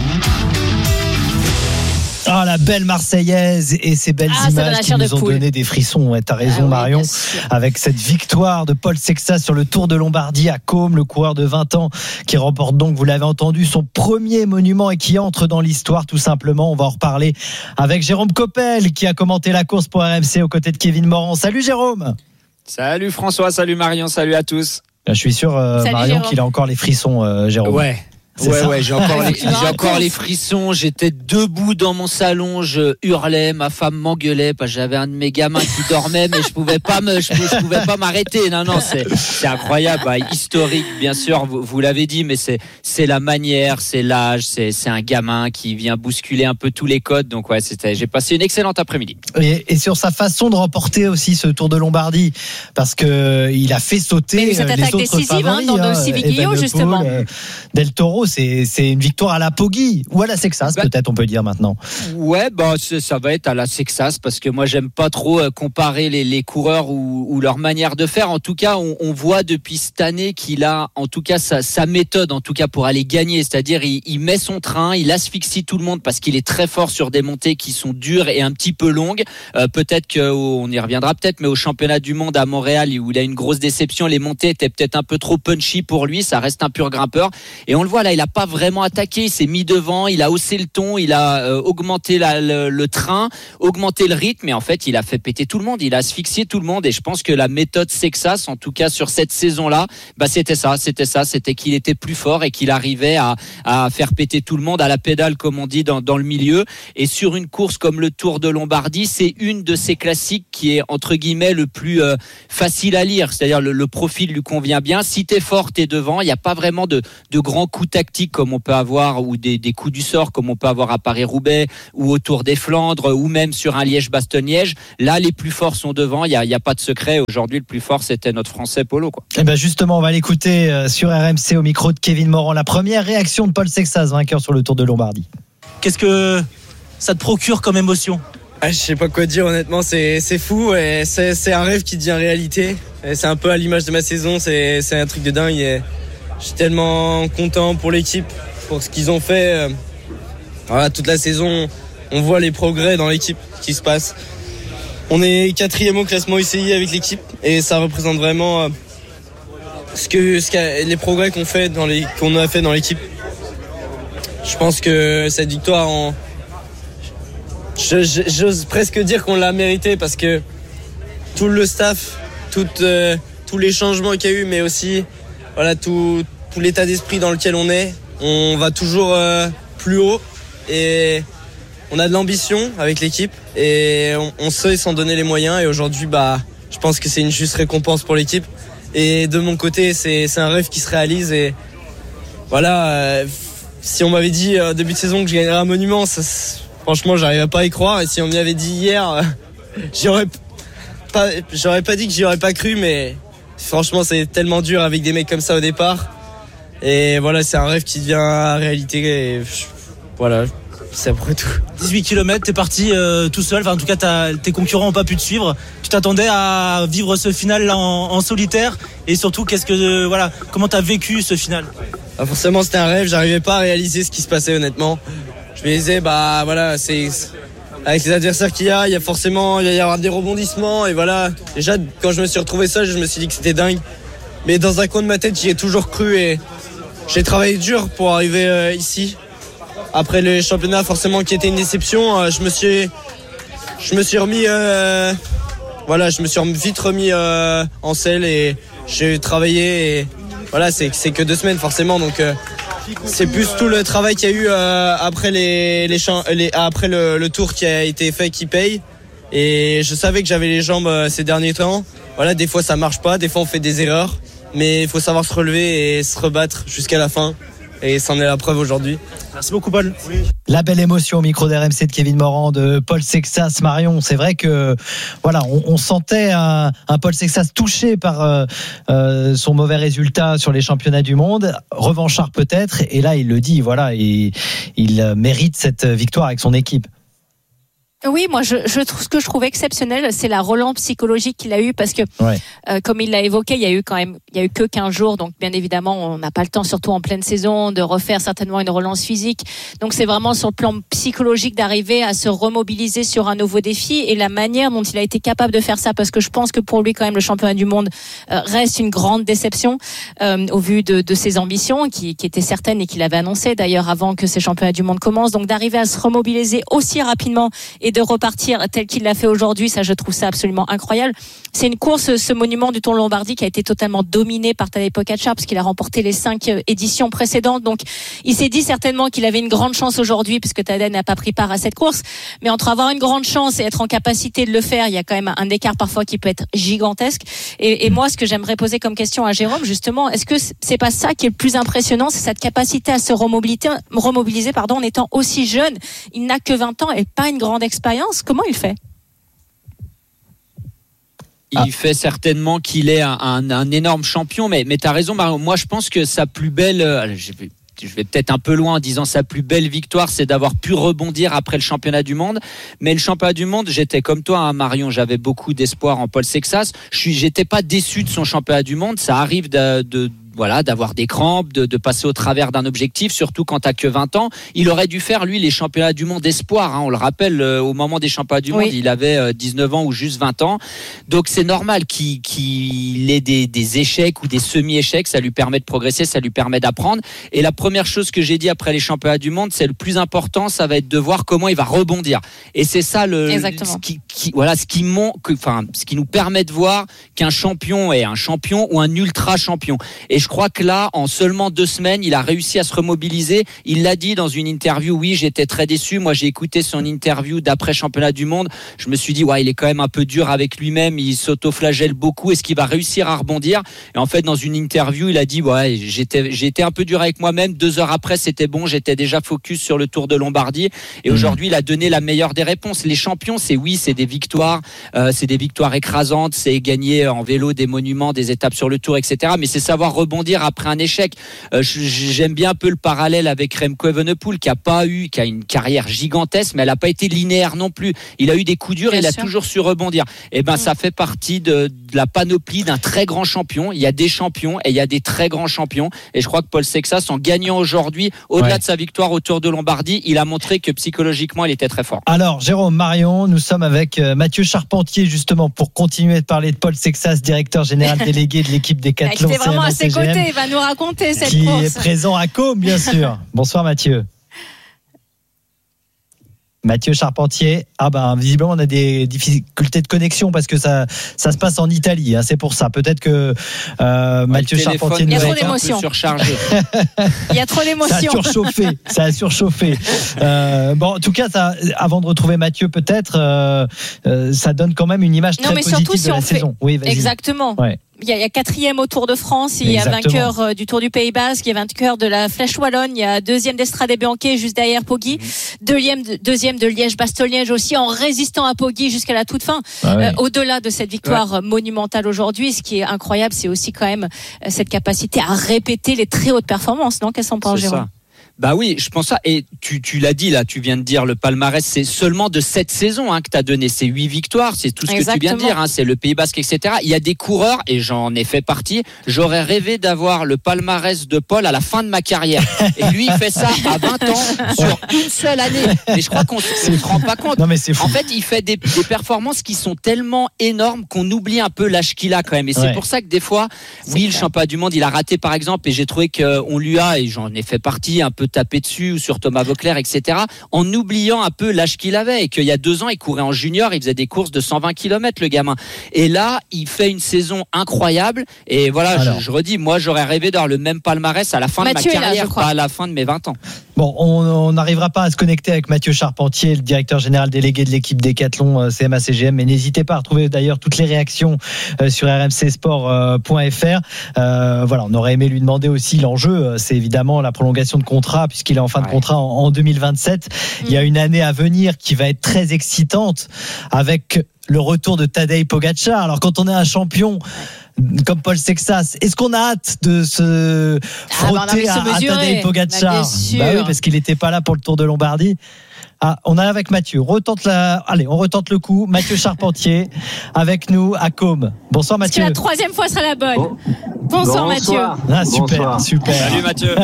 Speaker 15: La belle Marseillaise et ces belles images qui nous ont donné des frissons. T'as raison, Marion, avec cette victoire de Paul Sexas sur le Tour de Lombardie à Côme, le coureur de 20 ans qui remporte donc, vous l'avez entendu, son premier monument et qui entre dans l'histoire tout simplement. On va en reparler avec Jérôme Coppel qui a commenté la course pour RMC aux côtés de Kevin Morand. Salut Jérôme.
Speaker 17: Salut François, salut Marion, salut à tous.
Speaker 15: Je suis sûr, Marion, qu'il a encore les frissons, Jérôme.
Speaker 17: Ouais, j'ai encore les frissons. J'étais debout dans mon salon, je hurlais, ma femme m'engueulait parce que j'avais un de mes gamins qui dormait, mais je pouvais pas m'arrêter. Non, c'est incroyable, historique bien sûr. Vous l'avez dit, mais c'est la manière, c'est l'âge, c'est un gamin qui vient bousculer un peu tous les codes. Donc j'ai passé une excellente après-midi.
Speaker 15: Et sur sa façon de remporter aussi ce Tour de Lombardie, parce que il a fait sauter les autres favoris,
Speaker 8: dans le Civigno justement.
Speaker 15: Del Toro. gros, c'est une victoire à la Poggi ou à la Sexas, peut-être on peut dire maintenant.
Speaker 17: Ouais, ça va être à la Sexas parce que moi j'aime pas trop comparer les coureurs ou leur manière de faire. En tout cas, on voit depuis cette année qu'il a en tout cas sa méthode en tout cas pour aller gagner, c'est-à-dire il met son train, il asphyxie tout le monde parce qu'il est très fort sur des montées qui sont dures et un petit peu longues. Peut-être qu'on y reviendra peut-être, mais au championnat du monde à Montréal où il a une grosse déception, les montées étaient peut-être un peu trop punchy pour lui, ça reste un pur grimpeur et on le voit là, il a pas vraiment attaqué, il s'est mis devant, il a haussé le ton, il a augmenté le train, augmenté le rythme et en fait il a fait péter tout le monde, il a asphyxié tout le monde et je pense que la méthode Sexas en tout cas sur cette saison-là, c'était qu'il était plus fort et qu'il arrivait à faire péter tout le monde à la pédale comme on dit dans le milieu et sur une course comme le Tour de Lombardie, c'est une de ces classiques qui est entre guillemets le plus facile à lire, c'est-à-dire le profil lui convient bien, si t'es fort t'es devant, il n'y a pas vraiment de grands coups tactiques comme on peut avoir ou des coups du sort comme on peut avoir à Paris-Roubaix ou au Tour des Flandres ou même sur un Liège-Bastogne-Liège. Là les plus forts sont devant, il y a pas de secret, aujourd'hui le plus fort c'était notre Français Polo quoi.
Speaker 15: Et ben justement on va l'écouter sur RMC au micro de Kevin Morand, la première réaction de Paul Sexas, vainqueur sur le Tour de Lombardie.
Speaker 16: Qu'est-ce que ça te procure comme émotion?
Speaker 18: Je sais pas quoi dire honnêtement, c'est fou et c'est un rêve qui devient réalité et c'est un peu à l'image de ma saison, c'est un truc de dingue et je suis tellement content pour l'équipe, pour ce qu'ils ont fait. Voilà, toute la saison on voit les progrès dans l'équipe qui se passent. On est 4e au classement UCI avec l'équipe et ça représente vraiment les progrès qu'on a fait dans l'équipe. Je pense que cette victoire j'ose presque dire qu'on l'a mérité parce que tout le staff, tous les changements qu'il y a eu, mais aussi voilà, tout l'état d'esprit dans lequel on va toujours plus haut et on a de l'ambition avec l'équipe et on sait s'en donner les moyens et aujourd'hui je pense que c'est une juste récompense pour l'équipe et de mon côté c'est un rêve qui se réalise et voilà, si on m'avait dit début de saison que je gagnerais un monument, franchement, j'arrivais pas à y croire. Et si on m'y avait dit hier, j'aurais pas dit que j'y aurais pas cru, mais franchement, c'est tellement dur avec des mecs comme ça au départ. Et voilà, c'est un rêve qui devient réalité. Et voilà, c'est après tout.
Speaker 16: 18 km, t'es parti tout seul. Enfin, en tout cas, tes concurrents n'ont pas pu te suivre. Tu t'attendais à vivre ce final là en solitaire. Et surtout, comment t'as vécu ce final?
Speaker 18: Forcément, c'était un rêve. J'arrivais pas à réaliser ce qui se passait honnêtement. Je me disais, voilà, c'est avec les adversaires qu'il y a forcément, il va y avoir des rebondissements et voilà. Déjà, quand je me suis retrouvé seul, je me suis dit que c'était dingue. Mais dans un coin de ma tête, j'y ai toujours cru et j'ai travaillé dur pour arriver ici. Après le championnat, forcément, qui était une déception, je me suis remis, je me suis vite remis en selle et j'ai travaillé et voilà, c'est que 2 semaines forcément, donc. C'est plus tout le travail qu'il y a eu après après le tour qui a été fait qui paye. Et je savais que j'avais les jambes ces derniers temps. Voilà, des fois ça marche pas, des fois on fait des erreurs, mais il faut savoir se relever et se rebattre jusqu'à la fin. Et c'en est la preuve aujourd'hui.
Speaker 16: Merci beaucoup Paul. Oui.
Speaker 15: La belle émotion au micro d'RMC de Kevin Morand, de Paul Sexas. Marion, c'est vrai que voilà, on sentait un Paul Sexas touché par son mauvais résultat sur les championnats du monde, revanchard peut-être, et là il le dit, voilà, il mérite cette victoire avec son équipe.
Speaker 8: Oui, moi je trouve, ce que je trouve exceptionnel, c'est la relance psychologique qu'il a eu parce que comme il l'a évoqué, il y a eu que 15 jours, donc bien évidemment on n'a pas le temps, surtout en pleine saison, de refaire certainement une relance physique. Donc c'est vraiment sur le plan psychologique d'arriver à se remobiliser sur un nouveau défi et la manière dont il a été capable de faire ça, parce que je pense que pour lui quand même le championnat du monde reste une grande déception au vu de ses ambitions qui étaient certaines et qu'il avait annoncé d'ailleurs avant que ces championnats du monde commencent. Donc d'arriver à se remobiliser aussi rapidement et de repartir tel qu'il l'a fait aujourd'hui, ça je trouve ça absolument incroyable. C'est une course, ce monument du Tour de Lombardie, qui a été totalement dominé par Tadej Pogačar parce qu'il a remporté les 5 éditions précédentes. Donc il s'est dit certainement qu'il avait une grande chance aujourd'hui puisque Tadej n'a pas pris part à cette course. Mais entre avoir une grande chance et être en capacité de le faire, il y a quand même un écart parfois qui peut être gigantesque. Et moi, ce que j'aimerais poser comme question à Jérôme, justement, est-ce que c'est pas ça qui est le plus impressionnant, c'est cette capacité à se remobiliser en étant aussi jeune. Il n'a que 20 ans et pas une grande expérience. Comment il fait ?
Speaker 17: Il fait certainement qu'il est un énorme champion, mais tu as raison, Marion. Moi, je pense que sa plus belle... je vais peut-être un peu loin en disant sa plus belle victoire, c'est d'avoir pu rebondir après le championnat du monde. Mais le championnat du monde, j'étais comme toi, hein, Marion, j'avais beaucoup d'espoir en Paul Sexas. J'étais pas déçu de son championnat du monde. Ça arrive d'avoir des crampes, de passer au travers d'un objectif, surtout quand t'as que 20 ans. Il aurait dû faire, lui, les championnats du monde espoir. Hein. On le rappelle, au moment des championnats du monde, il avait 19 ans ou juste 20 ans. Donc c'est normal qu'il ait des échecs ou des semi-échecs. Ça lui permet de progresser, ça lui permet d'apprendre. Et la première chose que j'ai dit après les championnats du monde, c'est le plus important, ça va être de voir comment il va rebondir. Et c'est ça ce qui nous permet de voir qu'un champion est un champion ou un ultra champion. Et je crois que là, en seulement 2 semaines, il a réussi à se remobiliser. Il l'a dit dans une interview, oui, j'étais très déçu. Moi, j'ai écouté son interview d'après championnat du monde. Je me suis dit, il est quand même un peu dur avec lui-même. Il s'auto-flagelle beaucoup. Est-ce qu'il va réussir à rebondir? Et en fait, dans une interview, il a dit, j'ai été un peu dur avec moi-même. 2 heures après, c'était bon. J'étais déjà focus sur le Tour de Lombardie. Et aujourd'hui, il a donné la meilleure des réponses. Les champions, c'est des victoires. C'est des victoires écrasantes. C'est gagner en vélo des monuments, des étapes sur le Tour, etc. Mais c'est savoir rebondir après un échec. J'aime bien un peu le parallèle avec Remco Evenepoel qui a une carrière gigantesque, mais elle n'a pas été linéaire non plus. Il a eu des coups durs et il a toujours su rebondir. Et ça fait partie de la panoplie d'un très grand champion. Il y a des champions et il y a des très grands champions. Et je crois que Paul Sexas, en gagnant aujourd'hui, au-delà de sa victoire au Tour de Lombardie, il a montré que psychologiquement, il était très fort.
Speaker 15: Alors, Jérôme, Marion, nous sommes avec Mathieu Charpentier justement pour continuer de parler de Paul Sexas, directeur général délégué de l'équipe Décathlon.
Speaker 8: C'était vraiment à ses côtés. Il va nous raconter cette
Speaker 15: course. Qui est
Speaker 8: course.
Speaker 15: présent à Côme, bien sûr. Bonsoir Mathieu. Mathieu Charpentier. Visiblement on a des difficultés de connexion parce que ça se passe en Italie. C'est pour ça. Peut-être que Mathieu Charpentier nous
Speaker 8: a
Speaker 15: été
Speaker 8: un peu
Speaker 17: surchargé.
Speaker 8: Il y a trop d'émotions.
Speaker 15: Ça a surchauffé. En tout cas, avant de retrouver Mathieu, peut-être, ça donne quand même une image très positive
Speaker 8: surtout,
Speaker 15: de la saison. Oui, vas-y.
Speaker 8: Exactement.
Speaker 15: Ouais.
Speaker 8: Il y a 4e au Tour de France, il y a vainqueur du Tour du Pays Basque, il y a vainqueur de la Flèche Wallonne, il y a 2e d'Estrade Bianche juste derrière Poggi, 2e de Liège-Bastogne-Liège aussi en résistant à Poggi jusqu'à la toute fin. Au-delà de cette victoire monumentale aujourd'hui, ce qui est incroyable, c'est aussi quand même cette capacité à répéter les très hautes performances, non? Qu'est-ce qu'on pense, Jérôme?
Speaker 17: Oui, je pense ça. Et tu l'as dit là, tu viens de dire le palmarès, c'est seulement de cette saison que tu as donné. C'est 8 victoires, c'est tout ce que tu viens de dire. C'est le Pays Basque, etc. Il y a des coureurs, et j'en ai fait partie, j'aurais rêvé d'avoir le palmarès de Paul à la fin de ma carrière. Et lui, il fait ça à 20 ans sur une seule année. Mais je crois qu'on ne se rend pas compte.
Speaker 15: Non, mais c'est fou.
Speaker 17: En fait, il fait des performances qui sont tellement énormes qu'on oublie un peu l'âge qu'il a quand même. Et c'est pour ça que des fois, le championnat du monde, il a raté par exemple, et j'ai trouvé qu'on lui a, et j'en ai fait partie, un peu tapé dessus ou sur Thomas Voeckler, etc., en oubliant un peu l'âge qu'il avait et qu'il y a 2 ans il courait en junior, il faisait des courses de 120 km le gamin, et là il fait une saison incroyable. Et voilà, je redis, moi j'aurais rêvé d'avoir le même palmarès à la fin de ma carrière, pas à la fin de mes 20 ans.
Speaker 15: Bon, on n'arrivera pas à se connecter avec Mathieu Charpentier, le directeur général délégué de l'équipe Décathlon CMA-CGM, mais n'hésitez pas à retrouver d'ailleurs toutes les réactions sur rmcsport.fr. On aurait aimé lui demander aussi l'enjeu, c'est évidemment la prolongation de contrat, puisqu'il est en fin de contrat en 2027. Il y a une année à venir qui va être très excitante avec le retour de Tadej Pogačar. Alors quand on est un champion comme Paul Sexas, est-ce qu'on a hâte de se frotter à Tadej Pogačar? Oui, parce qu'il n'était pas là pour le Tour de Lombardie. On est avec Mathieu. On retente le coup. Mathieu Charpentier avec nous à Côme. Bonsoir Mathieu.
Speaker 8: Est-ce que la 3e fois sera la bonne? Bonsoir Mathieu.
Speaker 15: Super.
Speaker 17: Salut Mathieu.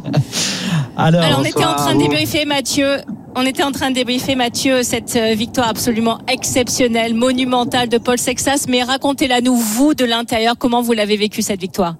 Speaker 15: Alors,
Speaker 8: on était en train de débriefer Mathieu cette victoire absolument exceptionnelle, monumentale de Paul Sexas. Mais racontez-la nous, vous, de l'intérieur, comment vous l'avez vécu cette victoire?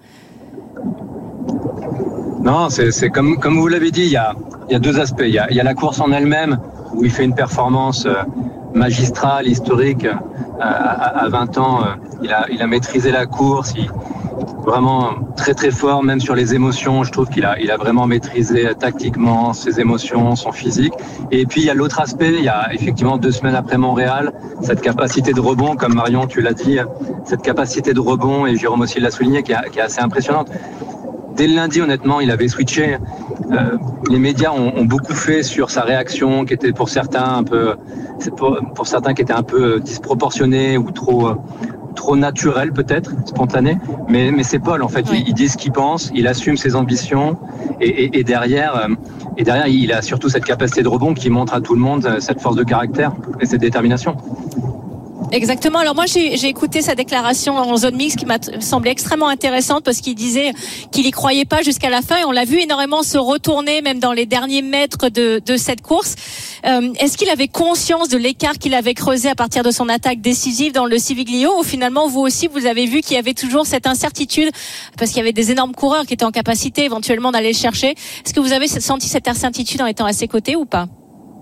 Speaker 19: Non, c'est comme vous l'avez dit, il y a 2 aspects. Il y a la course en elle-même, où il fait une performance magistrale, historique. À 20 ans, il a maîtrisé la course, vraiment très très fort, même sur les émotions. Je trouve qu'il a vraiment maîtrisé tactiquement ses émotions, son physique. Et puis il y a l'autre aspect, il y a effectivement 2 semaines après Montréal, cette capacité de rebond, comme Marion tu l'as dit, cette capacité de rebond, et Jérôme aussi l'a souligné, qui est assez impressionnante. Dès le lundi, honnêtement, il avait switché. Les médias ont beaucoup fait sur sa réaction, qui était pour certains qui était un peu disproportionnée ou trop trop naturel peut-être, spontané, mais c'est Paul en fait. Il dit ce qu'il pense, il assume ses ambitions et derrière il a surtout cette capacité de rebond qui montre à tout le monde cette force de caractère et cette détermination.
Speaker 8: Exactement. Alors moi j'ai écouté sa déclaration en zone mixte qui m'a semblé extrêmement intéressante parce qu'il disait qu'il y croyait pas jusqu'à la fin et on l'a vu énormément se retourner même dans les derniers mètres de cette course. Est-ce qu'il avait conscience de l'écart qu'il avait creusé à partir de son attaque décisive dans le Civiglio ou finalement vous aussi vous avez vu qu'il y avait toujours cette incertitude parce qu'il y avait des énormes coureurs qui étaient en capacité éventuellement d'aller le chercher. Est-ce que vous avez senti cette incertitude en étant à ses côtés ou pas?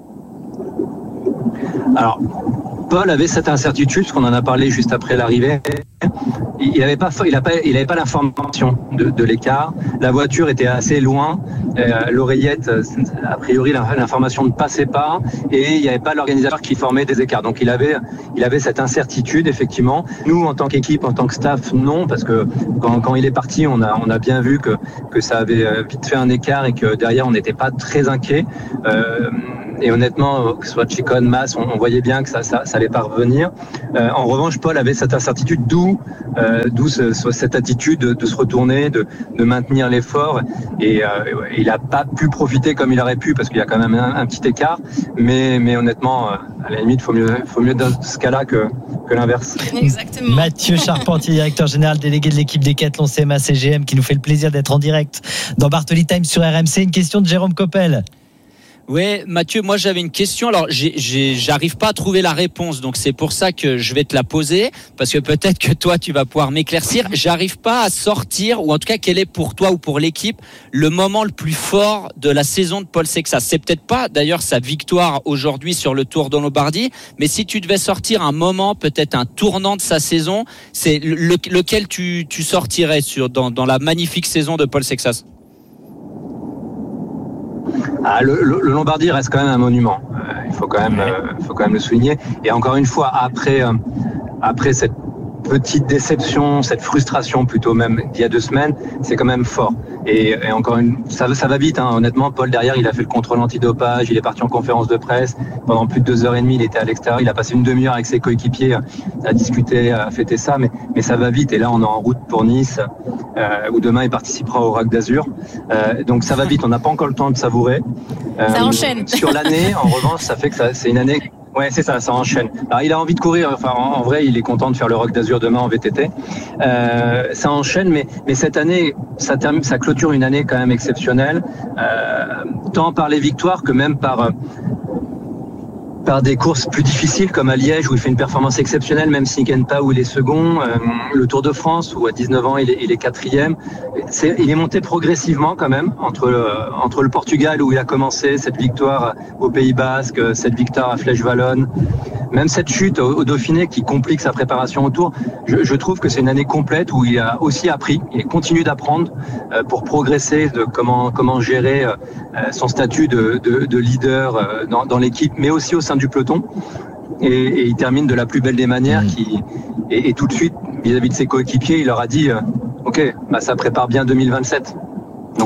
Speaker 19: Alors Paul avait cette incertitude, parce qu'on en a parlé juste après l'arrivée. Il n'avait pas l'information de l'écart. La voiture était assez loin. L'oreillette, a priori, l'information ne passait pas. Et il n'y avait pas l'organisateur qui formait des écarts. Donc il avait cette incertitude, effectivement. Nous, en tant qu'équipe, en tant que staff, non, parce que quand il est parti, on a bien vu que ça avait vite fait un écart et que derrière, on n'était pas très inquiet. Et honnêtement, que ce soit Chicone, Mas, on voyait bien que ça allait pas revenir. En revanche, Paul avait cette incertitude, d'où cette attitude de se retourner, de maintenir l'effort. Et il n'a pas pu profiter comme il aurait pu parce qu'il y a quand même un petit écart. Mais honnêtement, à la limite, faut mieux dans ce cas-là que l'inverse.
Speaker 8: Exactement.
Speaker 15: Mathieu Charpentier, directeur général délégué de l'équipe Decathlon CMA CGM, qui nous fait le plaisir d'être en direct dans Bartoli Time sur RMC. Une question de Jérôme Coppel.
Speaker 17: Ouais, Mathieu, moi j'avais une question. Alors, j'arrive pas à trouver la réponse, donc c'est pour ça que je vais te la poser, parce que peut-être que toi tu vas pouvoir m'éclaircir. J'arrive pas à sortir, ou en tout cas, quel est pour toi ou pour l'équipe le moment le plus fort de la saison de Paul Sexas? C'est peut-être pas, d'ailleurs, sa victoire aujourd'hui sur le Tour de Lombardie, mais si tu devais sortir un moment, peut-être un tournant de sa saison, c'est lequel tu sortirais dans la magnifique saison de Paul Sexas?
Speaker 19: Le Lombardie reste quand même un monument. Il faut quand même le souligner. Et encore une fois, après cette petite déception, cette frustration plutôt même d'il y a 2 semaines, c'est quand même fort. Et encore ça va vite, hein. Honnêtement, Paul derrière, il a fait le contrôle antidopage, il est parti en conférence de presse pendant plus de 2h30, il était à l'extérieur, il a passé une demi-heure avec ses coéquipiers à discuter, à fêter ça, mais ça va vite. Et là, on est en route pour Nice, où demain il participera au Rock d'Azur. Donc ça va vite, on n'a pas encore le temps de savourer.
Speaker 8: Ça enchaîne.
Speaker 19: Sur l'année, en revanche, ça fait que c'est une année. Ouais, c'est ça enchaîne. Alors, il a envie de courir. Enfin, en vrai, il est content de faire le Rock d'Azur demain en VTT. Ça enchaîne, mais cette année, ça clôture une année quand même exceptionnelle, tant par les victoires que même par des courses plus difficiles comme à Liège où il fait une performance exceptionnelle, même si Kenta où il est second, le Tour de France où à 19 ans il est 4e. Il est monté progressivement quand même entre le Portugal où il a commencé, cette victoire au Pays Basque, cette victoire à Flèche Wallonne, même cette chute au Dauphiné qui complique sa préparation au Tour. Je trouve que c'est une année complète où il a aussi appris et continue d'apprendre pour progresser de comment gérer son statut de leader dans l'équipe, mais aussi au sein du peloton. Et il termine de la plus belle des manières et tout de suite vis-à-vis de ses coéquipiers, il leur a dit ok, ça prépare bien 2027. Donc.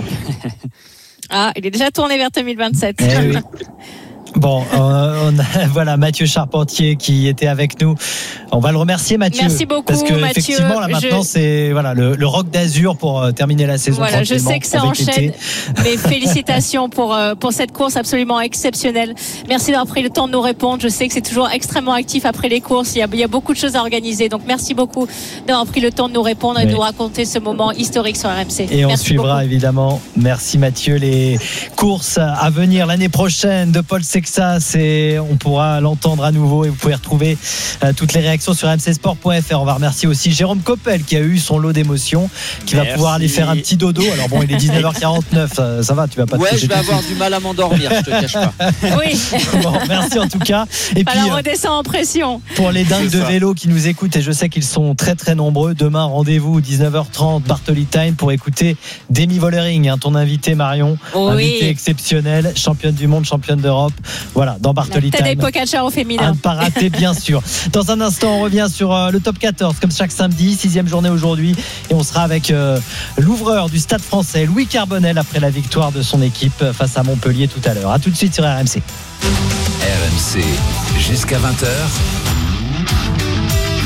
Speaker 8: Il est déjà tourné vers 2027.
Speaker 15: Oui. Bon, voilà Mathieu Charpentier qui était avec nous. On va le remercier, Mathieu.
Speaker 8: Merci beaucoup,
Speaker 15: parce que
Speaker 8: Mathieu.
Speaker 15: Effectivement, là maintenant, c'est le Rock d'Azur pour terminer la saison.
Speaker 8: Voilà, je sais que ça enchaîne. Mais félicitations pour cette course absolument exceptionnelle. Merci d'avoir pris le temps de nous répondre. Je sais que c'est toujours extrêmement actif après les courses. Il y a beaucoup de choses à organiser. Donc merci beaucoup d'avoir pris le temps de nous répondre et de nous raconter ce moment historique sur RMC.
Speaker 15: Et on suivra évidemment. Merci Mathieu. Les courses à venir l'année prochaine de Paul Sexas. On pourra l'entendre à nouveau et vous pouvez retrouver toutes les réactions sur mcsport.fr. On va remercier aussi Jérôme Coppel qui a eu son lot d'émotions, qui va pouvoir aller faire un petit dodo. Alors bon, il est 19h49, ça va, tu vas pas te coucher.
Speaker 17: Je vais avoir du mal à m'endormir, je te cache pas.
Speaker 8: Oui.
Speaker 15: Bon, merci en tout cas. Et puis
Speaker 8: redescend en pression.
Speaker 15: Pour les dingues de vélo qui nous écoutent, et je sais qu'ils sont très très nombreux, demain rendez-vous 19h30 Bartoli Time pour écouter Demi Vollering, ton invité Marion, invité exceptionnel, championne du monde, championne d'Europe. Voilà, dans Bartoli Time.
Speaker 8: Tadej Pogačar au féminin.
Speaker 15: À ne pas rater, bien sûr. Dans un instant, on revient sur le top 14, comme chaque samedi, 6e journée aujourd'hui. Et on sera avec l'ouvreur du Stade français, Louis Carbonel, après la victoire de son équipe face à Montpellier tout à l'heure. A tout de suite sur RMC.
Speaker 4: RMC, jusqu'à 20h.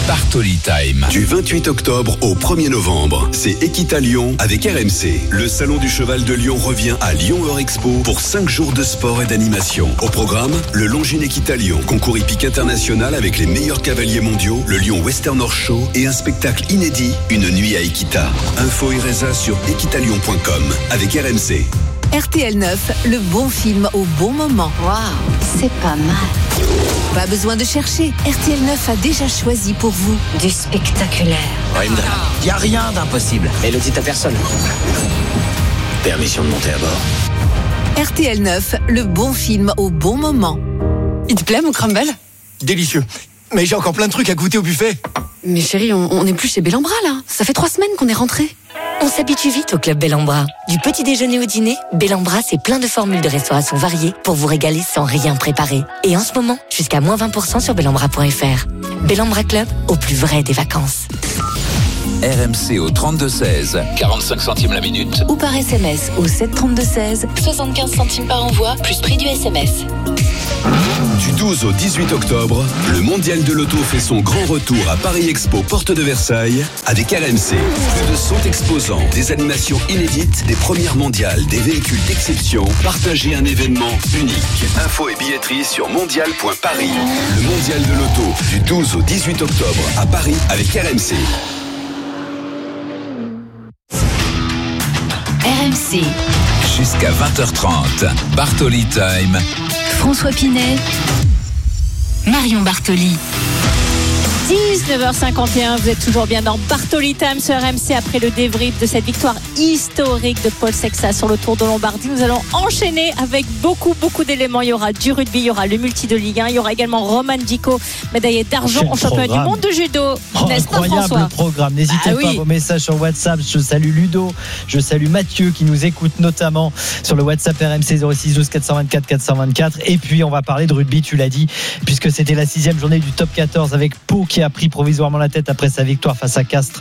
Speaker 4: Bartoli Time.
Speaker 20: Du 28 octobre au 1er novembre, c'est Equita Lyon avec RMC. Le salon du cheval de Lyon revient à Lyon Eurexpo pour 5 jours de sport et d'animation. Au programme, le Longines Equita Lyon, concours hippique international avec les meilleurs cavaliers mondiaux, le Lyon Western Horse Show et un spectacle inédit, une nuit à Equita. Info et résa sur equitalion.com avec RMC.
Speaker 21: RTL 9, le bon film au bon moment. Waouh, c'est pas mal. Pas besoin de chercher. RTL 9 a déjà choisi pour vous du spectaculaire.
Speaker 22: Il n'y a rien d'impossible. Mais le dites à personne. Permission de monter à bord.
Speaker 21: RTL 9, le bon film au bon moment.
Speaker 23: Il te plaît, mon crumble ?
Speaker 22: Délicieux. Mais j'ai encore plein de trucs à goûter au buffet.
Speaker 23: Mais chérie, on n'est plus chez Bellambra, là. Ça fait 3 semaines qu'on est rentrés.
Speaker 3: On s'habitue vite au club Bellambra. Du petit déjeuner au dîner, Bellambra, c'est plein de formules de restauration variées pour vous régaler sans rien préparer. Et en ce moment, jusqu'à moins 20% sur bellambra.fr. Bellambra Club, au plus vrai des vacances.
Speaker 4: RMC au 32-16, 45 centimes la minute.
Speaker 3: Ou par SMS au 732-16, 75 centimes par envoi, plus prix du SMS.
Speaker 20: Du 12 au 18 octobre, le Mondial de l'Auto fait son grand retour à Paris Expo, porte de Versailles, avec RMC. Plus de 100 exposants, des animations inédites, des premières mondiales, des véhicules d'exception. Partagez un événement unique. Infos et billetterie sur mondial.paris. Le Mondial de l'Auto, du 12 au 18 octobre, à Paris, avec RMC.
Speaker 3: RMC.
Speaker 4: Jusqu'à 20h30, Bartoli Time.
Speaker 3: François Pinet, Marion Bartoli.
Speaker 8: 19h51, vous êtes toujours bien dans Bartoli Time sur RMC après le débrief de cette victoire historique de Paul Sexas sur le Tour de Lombardie. Nous allons enchaîner avec beaucoup d'éléments. Il y aura du rugby, il y aura le multi de Ligue 1, il y aura également Roman Dico, médaillé d'argent en championnat du monde de judo. N'est-ce pas, François ?
Speaker 15: Incroyable programme. N'hésitez pas à vos messages sur WhatsApp. Je salue Ludo, je salue Mathieu qui nous écoute notamment sur le WhatsApp RMC 06 12 424 424. Et puis on va parler de rugby, tu l'as dit, puisque c'était la 6e journée du top 14 avec Pau qui a pris provisoirement la tête après sa victoire face à Castres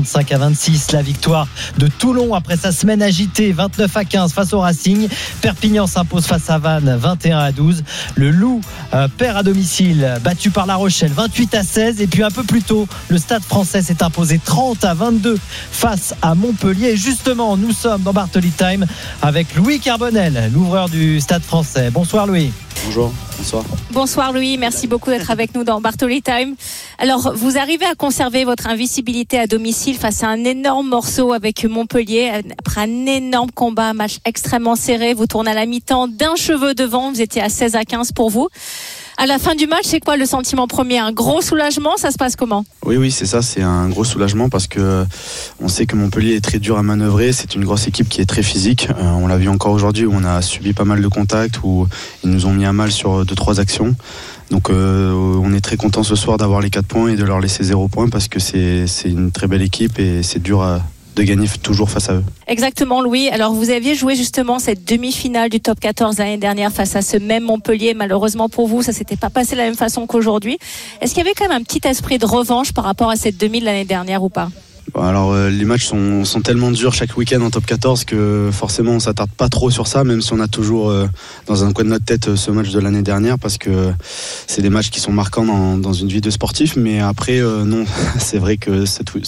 Speaker 15: 35-26, la victoire de Toulon après sa semaine agitée 29-15 face au Racing. Perpignan s'impose face à Vannes 21-12. Le Loup perd à domicile, battu par La Rochelle 28-16. Et puis un peu plus tôt, le Stade Français s'est imposé 30-22 face à Montpellier. Et justement, nous sommes dans Bartoli Time avec Louis Carbonel, l'ouvreur du Stade Français. Bonsoir Louis.
Speaker 24: Bonjour, bonsoir.
Speaker 8: Bonsoir Louis, merci beaucoup d'être avec nous dans Bartoli Time. Alors, vous arrivez à conserver votre invisibilité à domicile face à un énorme morceau avec Montpellier. Après un énorme combat, un match extrêmement serré, vous tournez à la mi-temps d'un cheveu devant, vous étiez à 16-15 pour vous. À la fin du match, c'est quoi le sentiment premier ? Un gros soulagement, ça se passe comment ?
Speaker 24: Oui, c'est ça, c'est un gros soulagement parce que on sait que Montpellier est très dur à manœuvrer, c'est une grosse équipe qui est très physique. On l'a vu encore aujourd'hui où on a subi pas mal de contacts, où ils nous ont mis à mal sur 2-3 actions. Donc on est très content ce soir d'avoir les 4 points et de leur laisser 0 points parce que c'est une très belle équipe et c'est dur de gagner toujours face à eux.
Speaker 8: Exactement Louis, alors vous aviez joué justement cette demi-finale du top 14 l'année dernière face à ce même Montpellier. Malheureusement pour vous, ça s'était pas passé de la même façon qu'aujourd'hui. Est-ce qu'il y avait quand même un petit esprit de revanche par rapport à cette demi de l'année dernière ou pas ?
Speaker 24: Alors les matchs sont tellement durs chaque week-end en top 14 que forcément on s'attarde pas trop sur ça, même si on a toujours dans un coin de notre tête ce match de l'année dernière parce que c'est des matchs qui sont marquants dans une vie de sportif. Mais après non, c'est vrai que cette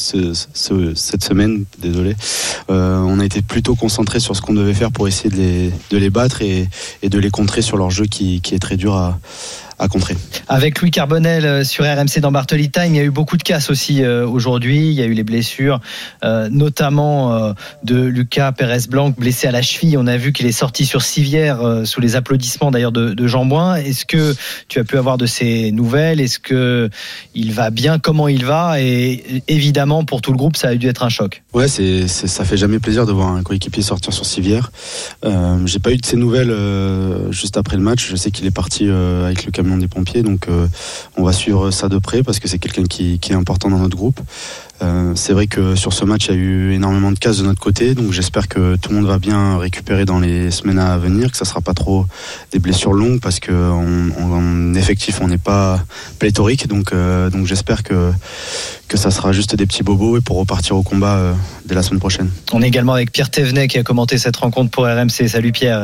Speaker 24: semaine, désolé, on a été plutôt concentré sur ce qu'on devait faire pour essayer de les battre et de les contrer sur leur jeu qui est très dur à contrer.
Speaker 15: Avec Louis Carbonel sur RMC dans Bartoli Time, il y a eu beaucoup de casses aussi aujourd'hui. Il y a eu les blessures, notamment de Lucas Pérez-Blanc, blessé à la cheville. On a vu qu'il est sorti sur civière sous les applaudissements d'ailleurs de Jean Bouin. Est-ce que tu as pu avoir de ces nouvelles ? Est-ce que il va bien ? Comment il va ? Et évidemment, pour tout le groupe, ça a dû être un choc.
Speaker 24: Ouais, ça fait jamais plaisir de voir un coéquipier sortir sur civière. J'ai pas eu de ces nouvelles juste après le match. Je sais qu'il est parti avec le camion des pompiers, donc on va suivre ça de près parce que c'est quelqu'un qui est important dans notre groupe. C'est vrai que sur ce match il y a eu énormément de casses de notre côté, donc j'espère que tout le monde va bien récupérer dans les semaines à venir, que ça sera pas trop des blessures longues parce que en effectif on n'est pas pléthorique, donc j'espère que ça sera juste des petits bobos et pour repartir au combat dès la semaine prochaine.
Speaker 15: On est également avec Pierre Thévenet qui a commenté cette rencontre pour RMC. Salut Pierre.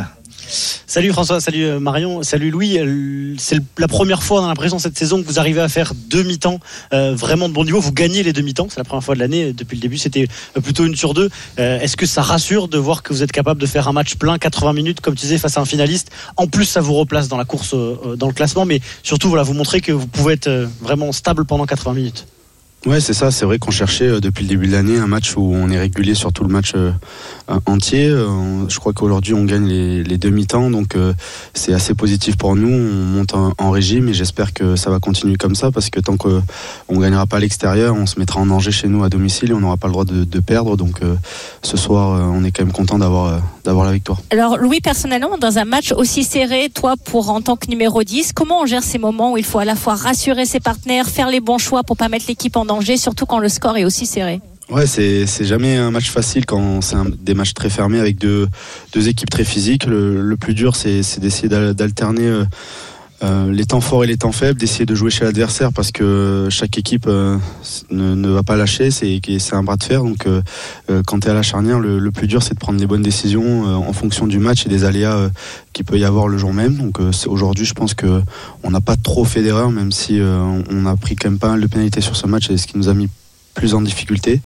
Speaker 1: Salut François, salut Marion, salut Louis. C'est la première fois, on a l'impression, cette saison que vous arrivez à faire 2 mi-temps vraiment de bon niveau. Vous gagnez les 2 mi-temps, c'est la première fois de l'année. Depuis le début, c'était plutôt 1 sur 2. Est-ce que ça rassure de voir que vous êtes capable de faire un match plein, 80 minutes, comme tu disais, face à un finaliste? En plus, ça vous replace dans la course, dans le classement, mais surtout, voilà, vous montrez que vous pouvez être vraiment stable pendant 80 minutes.
Speaker 24: Ouais, c'est ça. C'est vrai qu'on cherchait depuis le début de l'année un match où on est régulier sur tout le match entier. Je crois qu'aujourd'hui on gagne les 2 mi-temps, donc c'est assez positif pour nous. On monte en régime et j'espère que ça va continuer comme ça, parce que tant qu'on gagnera pas à l'extérieur, on se mettra en danger chez nous à domicile et on n'aura pas le droit de perdre. Donc ce soir, on est quand même content d'avoir la victoire.
Speaker 8: Alors Louis, personnellement, dans un match aussi serré, toi en tant que numéro 10, comment on gère ces moments où il faut à la fois rassurer ses partenaires, faire les bons choix pour pas mettre l'équipe en danger, surtout quand le score est aussi serré?
Speaker 24: Ouais, c'est jamais un match facile quand c'est des matchs très fermés avec deux équipes très physiques. Le plus dur, c'est d'essayer d'alterner les temps forts et les temps faibles, d'essayer de jouer chez l'adversaire, parce que chaque équipe ne va pas lâcher, c'est un bras de fer. Donc quand tu es à la charnière, le plus dur, c'est de prendre les bonnes décisions en fonction du match et des aléas qu'il peut y avoir le jour même. Donc aujourd'hui, je pense qu'on n'a pas trop fait d'erreurs, même si on a pris quand même pas mal de pénalités sur ce match, et ce qui nous a mis plus en difficulté.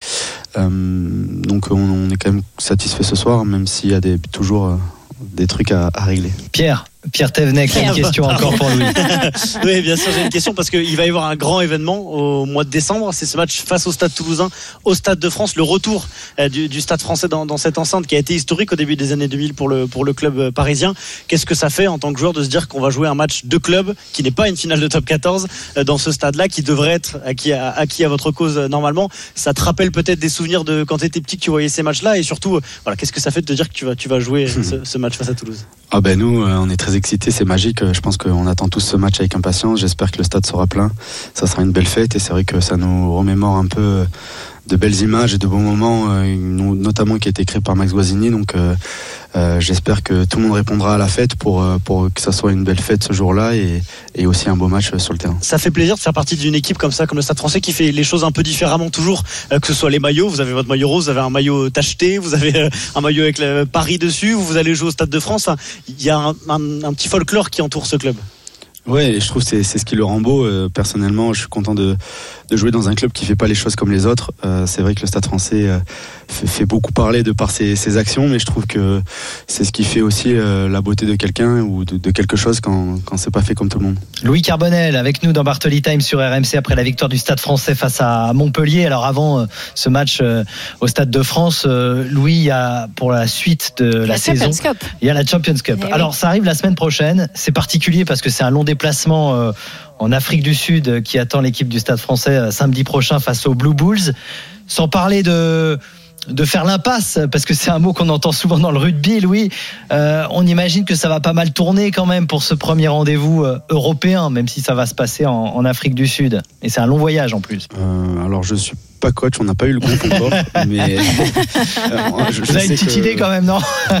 Speaker 24: Donc on est quand même satisfait ce soir, même s'il y a toujours des trucs à régler.
Speaker 15: Pierre Thévenet, une question encore pour lui.
Speaker 1: Oui, bien sûr, j'ai une question, parce qu'il va y avoir un grand événement au mois de décembre. C'est ce match face au Stade Toulousain, au Stade de France, le retour du Stade Français dans cette enceinte qui a été historique au début des années 2000 pour le club parisien. Qu'est-ce que ça fait en tant que joueur de se dire qu'on va jouer un match de club qui n'est pas une finale de top 14 dans ce stade-là, qui devrait être acquis à votre cause normalement? Ça te rappelle peut-être des souvenirs de quand tu étais petit, que tu voyais ces matchs-là, et surtout, voilà, qu'est-ce que ça fait de te dire que tu vas jouer ce match face à Toulouse?
Speaker 24: Ah ben nous, on est très excités, c'est magique. Je pense qu'on attend tous ce match avec impatience. J'espère que le stade sera plein. Ça sera une belle fête, et c'est vrai que ça nous remémore un peu de belles images et de bons moments, notamment qui a été créé par Max Guazzini. Donc j'espère que tout le monde répondra à la fête pour que ça soit une belle fête ce jour-là, et aussi un beau match sur le terrain.
Speaker 1: Ça fait plaisir de faire partie d'une équipe comme ça, comme le Stade Français, qui fait les choses un peu différemment toujours, que ce soit les maillots. Vous avez votre maillot rose, vous avez un maillot tacheté, vous avez un maillot avec le Paris dessus, vous allez jouer au Stade de France. Il y a un petit folklore qui entoure ce club.
Speaker 24: Ouais, et je trouve que c'est ce qui le rend beau. Personnellement, je suis content de jouer dans un club qui fait pas les choses comme les autres. C'est vrai que le Stade Français fait beaucoup parler de par ses actions, mais je trouve que c'est ce qui fait aussi la beauté de quelqu'un ou de quelque chose quand c'est pas fait comme tout le monde.
Speaker 15: Louis Carbonel avec nous dans Bartoli Time sur RMC après la victoire du Stade Français face à Montpellier. Alors avant ce match au Stade de France, Louis, il y a pour la suite de la saison, il y a la Champions Cup. Alors ça arrive la semaine prochaine. C'est particulier parce que c'est un long déplacement en Afrique du Sud qui attend l'équipe du Stade Français samedi prochain face aux Blue Bulls. Sans parler de faire l'impasse, parce que c'est un mot qu'on entend souvent dans le rugby, Louis. On imagine que ça va pas mal tourner quand même pour ce premier rendez-vous européen, même si ça va se passer en Afrique du Sud. Et c'est un long voyage en plus.
Speaker 24: Alors je suis pas coach, on n'a pas eu le groupe encore, mais
Speaker 15: vous avez une petite idée quand même, non?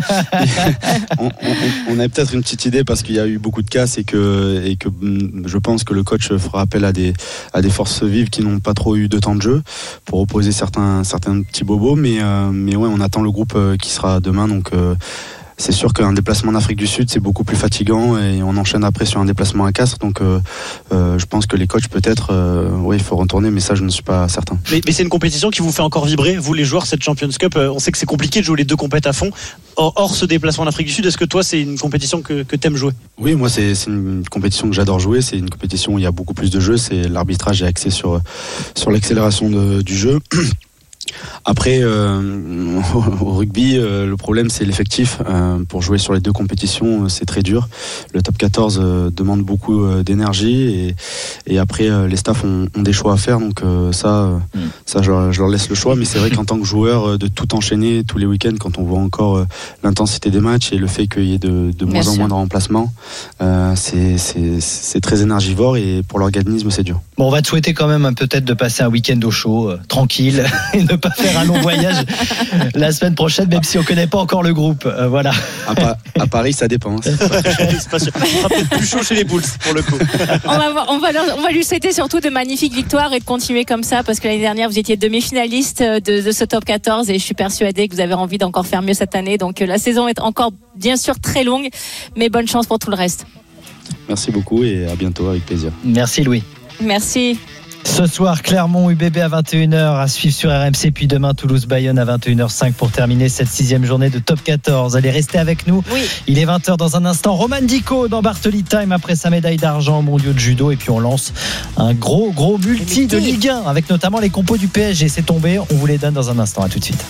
Speaker 24: on a peut-être une petite idée, parce qu'il y a eu beaucoup de casse et que je pense que le coach fera appel à des forces vives qui n'ont pas trop eu de temps de jeu pour opposer certains petits bobos, mais ouais, on attend le groupe qui sera demain, donc c'est sûr qu'un déplacement en Afrique du Sud, c'est beaucoup plus fatigant, et on enchaîne après sur un déplacement à Castres. Donc je pense que les coachs, peut-être, il faut retourner, mais ça, je ne suis pas certain.
Speaker 1: Mais c'est une compétition qui vous fait encore vibrer, vous les joueurs, cette Champions Cup. On sait que c'est compliqué de jouer les deux compètes à fond. Hors ce déplacement en Afrique du Sud, est-ce que toi, c'est une compétition que tu aimes jouer?
Speaker 24: Oui, moi, c'est une compétition que j'adore jouer. C'est une compétition où il y a beaucoup plus de jeux. L'arbitrage est axé sur l'accélération du jeu. Après, au rugby, le problème, c'est l'effectif. Pour jouer sur les deux compétitions, c'est très dur. Le top 14 demande beaucoup d'énergie, et après, les staffs ont des choix à faire. Donc ça, je leur laisse le choix. Mais c'est vrai qu'en tant que joueur, de tout enchaîner tous les week-ends, quand on voit encore l'intensité des matchs et le fait qu'il y ait de moins en moins de remplacements, c'est très énergivore, et pour l'organisme, c'est dur.
Speaker 15: Bon, on va te souhaiter quand même peut-être de passer un week-end au chaud, tranquille, et ne pas faire un long voyage la semaine prochaine, même si on connaît pas encore le groupe. Voilà.
Speaker 24: À Paris, ça dépend.
Speaker 1: C'est pas sûr. Il sera peut-être plus chaud chez les Bulls pour le coup.
Speaker 8: On va lui souhaiter surtout de magnifiques victoires et de continuer comme ça, parce que l'année dernière vous étiez demi-finaliste de ce top 14 et je suis persuadée que vous avez envie d'encore faire mieux cette année. Donc la saison est encore bien sûr très longue, mais bonne chance pour tout le reste.
Speaker 24: Merci beaucoup et à bientôt, avec plaisir.
Speaker 15: Merci Louis.
Speaker 8: Merci.
Speaker 15: Ce soir, Clermont UBB à 21h à suivre sur RMC, puis demain Toulouse-Bayonne à 21h05 pour terminer cette 6e journée de top 14. Allez, restez avec nous.
Speaker 8: Oui.
Speaker 15: Il est 20h dans un instant. Roman Dico dans Bartoli Time après sa médaille d'argent au mondiaux de judo, et puis on lance un gros multi de Ligue 1 avec notamment les compos du PSG. C'est tombé, on vous les donne dans un instant. À tout de suite.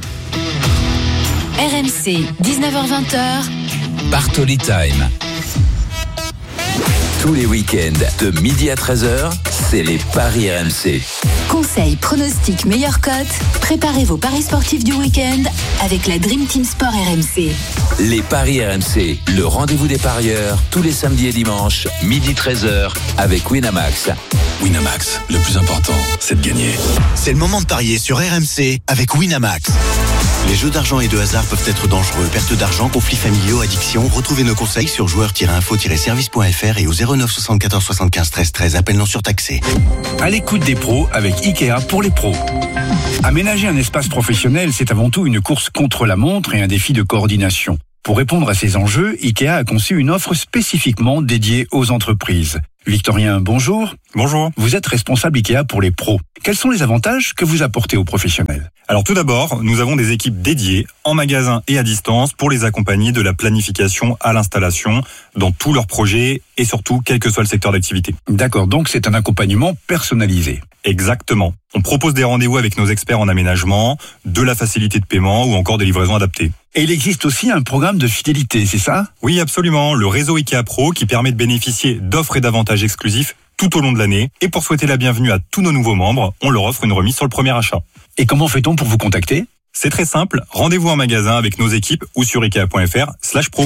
Speaker 2: RMC, 19h-20h.
Speaker 4: Bartoli Time. Tous les week-ends, de midi à 13h, c'est les paris RMC.
Speaker 2: Conseils, pronostics, meilleures cotes. Préparez vos paris sportifs du week-end avec la Dream Team Sport RMC.
Speaker 4: Les paris RMC, le rendez-vous des parieurs, tous les samedis et dimanches, midi 13h, avec Winamax.
Speaker 11: Winamax, le plus important, c'est de gagner.
Speaker 13: C'est le moment de parier sur RMC avec Winamax. Les jeux d'argent et de hasard peuvent être dangereux. Perte d'argent, conflits familiaux, addiction. Retrouvez nos conseils sur joueurs-info-service.fr et au 09 74 75 13 13. Appel non surtaxé.
Speaker 6: À l'écoute des pros avec IKEA pour les pros. Aménager un espace professionnel, c'est avant tout une course contre la montre et un défi de coordination. Pour répondre à ces enjeux, IKEA a conçu une offre spécifiquement dédiée aux entreprises. Victorien, bonjour.
Speaker 7: Bonjour.
Speaker 6: Vous êtes responsable IKEA pour les pros. Quels sont les avantages que vous apportez aux professionnels ?
Speaker 7: Alors tout d'abord, nous avons des équipes dédiées en magasin et à distance pour les accompagner de la planification à l'installation dans tous leurs projets et surtout quel que soit le secteur d'activité.
Speaker 6: D'accord, donc c'est un accompagnement personnalisé.
Speaker 7: Exactement. On propose des rendez-vous avec nos experts en aménagement, de la facilité de paiement ou encore des livraisons adaptées.
Speaker 6: Et il existe aussi un programme de fidélité, c'est ça ?
Speaker 7: Oui, absolument. Le réseau IKEA Pro qui permet de bénéficier d'offres et d'avantages exclusifs tout au long de l'année. Et pour souhaiter la bienvenue à tous nos nouveaux membres, on leur offre une remise sur le premier achat.
Speaker 6: Et comment fait-on pour vous contacter ?
Speaker 7: C'est très simple. Rendez-vous en magasin avec nos équipes ou sur ikea.fr/pro.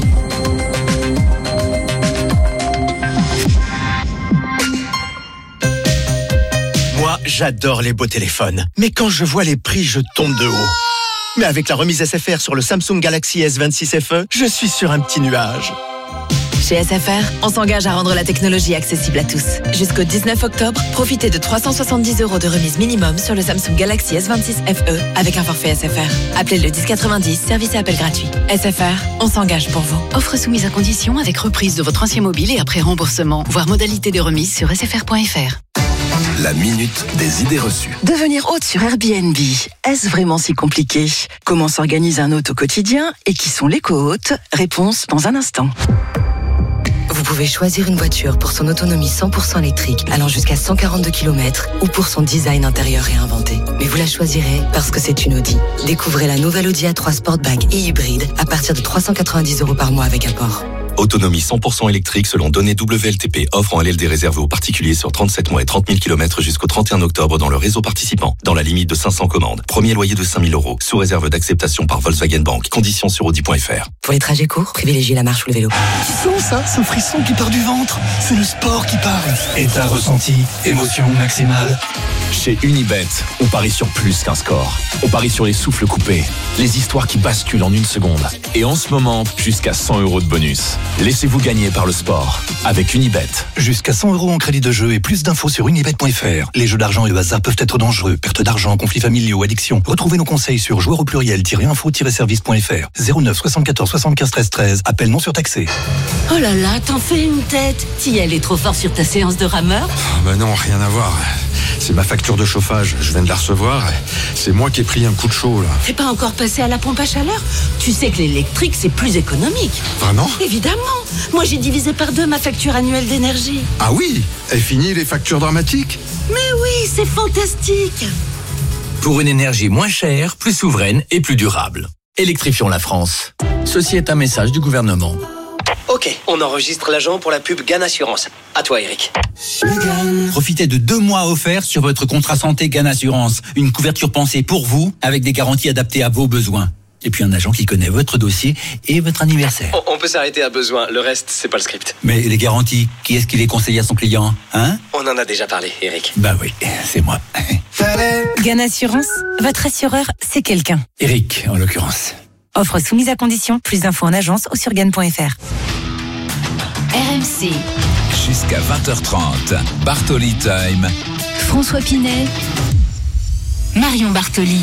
Speaker 13: Moi, j'adore les beaux téléphones. Mais quand je vois les prix, je tombe de haut. Mais avec la remise SFR sur le Samsung Galaxy S26 FE, je suis sur un petit nuage.
Speaker 14: Chez SFR, on s'engage à rendre la technologie accessible à tous. Jusqu'au 19 octobre, profitez de 370 € de remise minimum sur le Samsung Galaxy S26 FE avec un forfait SFR. Appelez le 1090, service et appel gratuit. SFR, on s'engage pour vous.
Speaker 2: Offre soumise à condition avec reprise de votre ancien mobile et après remboursement. Voir modalité de remise sur sfr.fr.
Speaker 20: La minute des idées reçues.
Speaker 9: Devenir hôte sur Airbnb, est-ce vraiment si compliqué ? Comment s'organise un hôte au quotidien et qui sont les co-hôtes ? Réponse dans un instant.
Speaker 10: Vous pouvez choisir une voiture pour son autonomie 100% électrique allant jusqu'à 142 km ou pour son design intérieur réinventé. Mais vous la choisirez parce que c'est une Audi. Découvrez la nouvelle Audi A3 Sportback et hybride à partir de 390 € par mois avec apport.
Speaker 11: Autonomie 100% électrique selon données WLTP. Offre en LLD réservé aux particuliers sur 37 mois et 30 000 km jusqu'au 31 octobre dans le réseau participant. Dans la limite de 500 commandes. Premier loyer de 5 000 €. Sous réserve d'acceptation par Volkswagen Bank. Conditions sur Audi.fr.
Speaker 10: Pour les trajets courts, privilégiez la marche ou le vélo.
Speaker 22: Tu sens ça, ce frisson qui part du ventre? C'est le sport qui parle.
Speaker 11: État ressenti, émotion maximale. Chez Unibet, on parie sur plus qu'un score. On parie sur les souffles coupés, les histoires qui basculent en une seconde. Et en ce moment, jusqu'à 100 € de bonus. Laissez-vous gagner par le sport avec Unibet. Jusqu'à 100 € en crédit de jeu et plus d'infos sur unibet.fr. Les jeux d'argent et de hasard peuvent être dangereux. Perte d'argent, conflits familiaux, addiction. Retrouvez nos conseils sur joueurs-info-service.fr. 09 74 75 13 13. Appel non surtaxé.
Speaker 25: Oh là là, t'en fais une tête. T'y allais trop fort sur ta séance de rameur?
Speaker 26: Bah non, rien à voir. C'est ma facture de chauffage. Je viens de la recevoir. C'est moi qui ai pris un coup de chaud, là.
Speaker 25: T'es pas encore passé à la pompe à chaleur? Tu sais que l'électrique, c'est plus économique.
Speaker 26: Vraiment?
Speaker 25: Évidemment. Moi, j'ai divisé par 2 ma facture annuelle d'énergie.
Speaker 26: Ah oui? Et fini les factures dramatiques?
Speaker 25: Mais oui, c'est fantastique.
Speaker 27: Pour une énergie moins chère, plus souveraine et plus durable. Électrifions la France. Ceci est un message du gouvernement.
Speaker 28: Ok, on enregistre l'agent pour la pub GAN Assurance. À toi, Eric.
Speaker 27: Profitez de 2 mois offerts sur votre contrat santé GAN Assurance. Une couverture pensée pour vous, avec des garanties adaptées à vos besoins.
Speaker 11: Et puis un agent qui connaît votre dossier et votre anniversaire.
Speaker 28: On peut s'arrêter à besoin, le reste, c'est pas le script.
Speaker 11: Mais les garanties, qui est-ce qui les conseille à son client, hein?
Speaker 28: On en a déjà parlé, Eric.
Speaker 11: Bah oui, c'est moi.
Speaker 2: Gann Assurance, votre assureur, c'est quelqu'un.
Speaker 11: Eric, en l'occurrence.
Speaker 2: Offre soumise à condition. Plus d'infos en agence ou sur gann.fr.
Speaker 4: RMC. Jusqu'à 20h30, Bartoli Time.
Speaker 2: François Pinet, Marion Bartoli.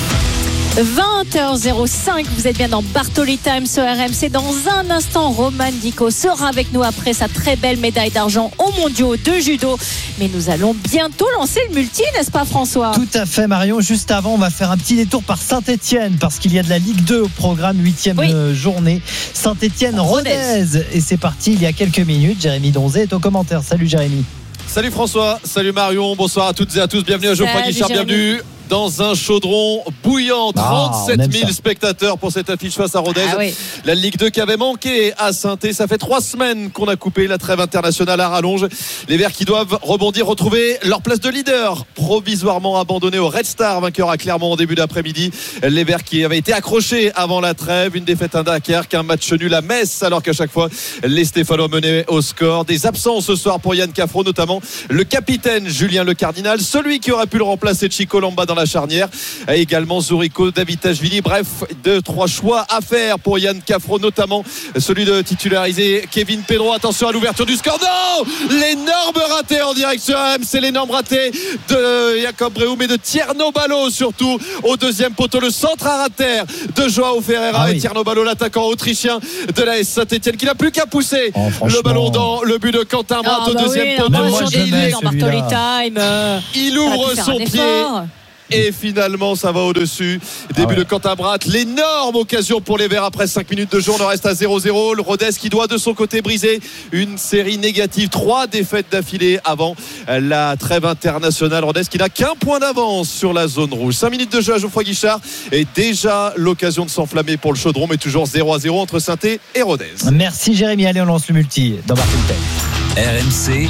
Speaker 8: 20h05, vous êtes bien dans Bartoli Time sur RMC. Dans un instant, Roman Dico sera avec nous après sa très belle médaille d'argent aux mondiaux de judo. Mais nous allons bientôt lancer le multi, n'est-ce pas François?
Speaker 15: Tout à fait Marion, juste avant on va faire un petit détour par Saint-Etienne parce qu'il y a de la Ligue 2 au programme, 8e journée. Saint-Etienne-Rodez et c'est parti il y a quelques minutes. Jérémy Donzé est au commentaire. Salut Jérémy.
Speaker 5: Salut François, salut Marion, bonsoir à toutes et à tous, bienvenue à Geoffroy Guichard, bienvenue dans un chaudron bouillant. 37 000 spectateurs pour cette affiche face à Rodez. La Ligue 2 qui avait manqué à Saint-Etienne. Ça fait 3 semaines qu'on a coupé la trêve internationale à rallonge. Les Verts qui doivent rebondir, retrouver leur place de leader, provisoirement abandonnés au Red Star, vainqueur à Clermont en début d'après-midi. Les Verts qui avaient été accrochés avant la trêve, une défaite à Dunkerque, un match nul à Metz, alors qu'à chaque fois les Stéphanois menaient au score. Des absents ce soir pour Yann Caffrot, notamment le capitaine Julien Le Cardinal, celui qui aurait pu le remplacer, Chico Lamba dans la charnière, et également Zuriko, Davitashvili. Bref, 2-3 choix à faire pour Yann Caffrot, notamment celui de titulariser Kevin Pedro. Attention à l'ouverture du score. Non, l'énorme raté en direction AM, c'est l'énorme raté de Jacob Brehou, mais de Tierno Ballo surtout au deuxième poteau. Le centre à terre de Joao Ferreira et Tierno Ballo, l'attaquant autrichien de la Saint-Etienne, qui n'a plus qu'à pousser le ballon dans le but de Quentin Bratt au deuxième poteau. Il ouvre son pied. Et finalement ça va au-dessus. Début de Quentin Bratt. L'énorme occasion pour les Verts après 5 minutes de jeu. On en reste à 0-0. Le Rodez qui doit de son côté briser une série négative. 3 défaites d'affilée avant la trêve internationale. Rodez qui n'a qu'un point d'avance sur la zone rouge. 5 minutes de jeu à Geoffroy Guichard. Et déjà l'occasion de s'enflammer pour le chaudron. Mais toujours 0-0 entre Saint-Etienne et Rodez.
Speaker 15: Merci Jérémy. Allez, on lance le multi dans Bartoli.
Speaker 4: RMC.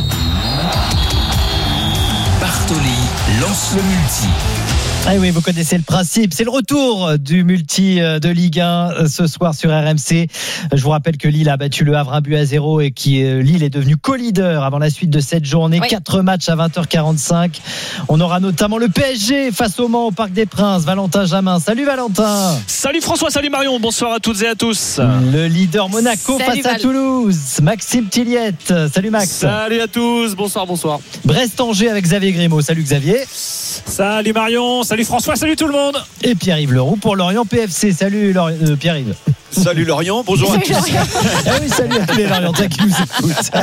Speaker 4: Bartoli lance le multi.
Speaker 15: Ah oui, vous connaissez le principe. C'est le retour du multi de Ligue 1 ce soir sur RMC. Je vous rappelle que Lille a battu le Havre 1-0 et Lille est devenu co-leader avant la suite de cette journée. 4 matchs à 20h45. On aura notamment le PSG face au Mans au Parc des Princes. Valentin Jamin. Salut Valentin.
Speaker 12: Salut François, salut Marion. Bonsoir à toutes et à tous.
Speaker 15: Le leader Monaco face à Toulouse. Maxime Tilliette. Salut Max.
Speaker 12: Salut à tous. Bonsoir.
Speaker 15: Brest-Angers avec Xavier Grimaud. Salut Xavier.
Speaker 12: Salut Marion. Salut François, salut tout le monde.
Speaker 15: Et Pierre-Yves Leroux pour Lorient PFC. Salut Pierre-Yves.
Speaker 5: Salut Lorient, bonjour à tous.
Speaker 15: Oui, salut à tous les Lorientais qui nous écoutent.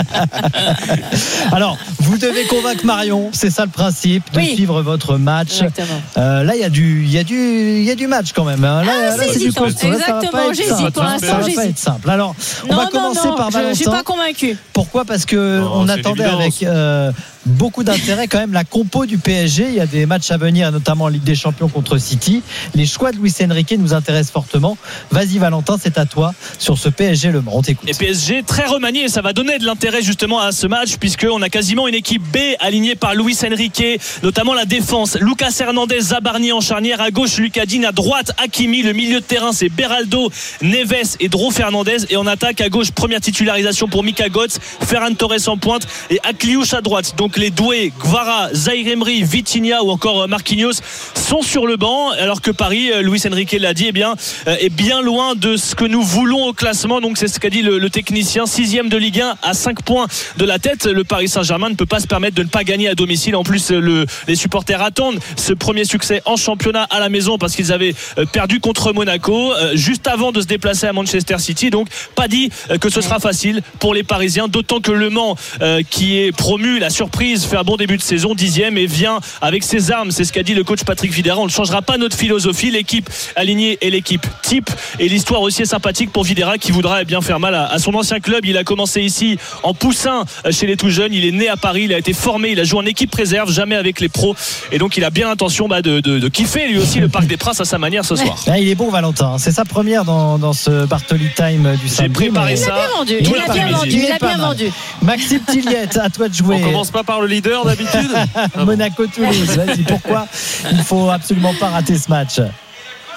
Speaker 15: Alors, vous devez convaincre Marion, c'est ça le principe, de suivre votre match. Là, il y a du match quand même. Là, c'est du costaud.
Speaker 8: Exactement, j'hésite pour l'instant.
Speaker 15: Ça va pas être simple. Alors, on va commencer par Valentin.
Speaker 8: Je suis pas convaincu.
Speaker 15: Pourquoi ? Parce que on attendait avec beaucoup d'intérêt quand même la compo du PSG. Il y a des matchs à venir, notamment en Ligue des Champions contre City. Les choix de Luis Enrique nous intéressent fortement. Vas-y Valentin, c'est à toi sur ce PSG Le Mans. On t'écoute.
Speaker 12: Et PSG très remanié, et ça va donner de l'intérêt justement à ce match, puisqu'on a quasiment une équipe B alignée par Luis Enrique, notamment la défense. Lucas Hernandez, Zabarni en charnière, à gauche Lucas Digne, à droite Hakimi, le milieu de terrain c'est Beraldo, Neves et Dro Fernandez, et en attaque à gauche première titularisation pour Mika Götze, Ferran Torres en pointe et Akliouche à droite. Donc les doués Gvara, Zaïre Emery, Vitinha ou encore Marquinhos sont sur le banc, alors que Paris, Luis Enrique l'a dit, est bien loin de ce que nous voulons au classement. Donc c'est ce qu'a dit le technicien, 6e de Ligue 1 à 5 points de la tête. Le Paris Saint-Germain ne peut pas se permettre de ne pas gagner à domicile. En plus les supporters attendent ce premier succès en championnat à la maison, parce qu'ils avaient perdu contre Monaco juste avant de se déplacer à Manchester City. Donc pas dit que ce sera facile pour les Parisiens, d'autant que Le Mans qui est promu, la surprise, fait un bon début de saison, 10e, et vient avec ses armes. C'est ce qu'a dit le coach Patrick Vieira. On ne changera pas notre philosophie, l'équipe alignée est l'équipe type, et l'histoire aussi est sympathique pour Vieira qui voudra bien faire mal à son ancien club. Il a commencé ici en poussin chez les tout jeunes, il est né à Paris, il a été formé, il a joué en équipe réserve, jamais avec les pros, et donc il a bien l'intention de kiffer lui aussi le Parc des Princes à sa manière ce soir.
Speaker 15: Il est bon Valentin, c'est sa première dans ce Bartoli Time du samedi.
Speaker 12: J'ai préparé ça.
Speaker 8: Il a bien vendu.
Speaker 15: Maxime Tilliette, à toi de jouer.
Speaker 12: On commence pas par le leader d'habitude.
Speaker 15: Monaco-Toulouse, vas-y, pourquoi il faut absolument pas rater ce match?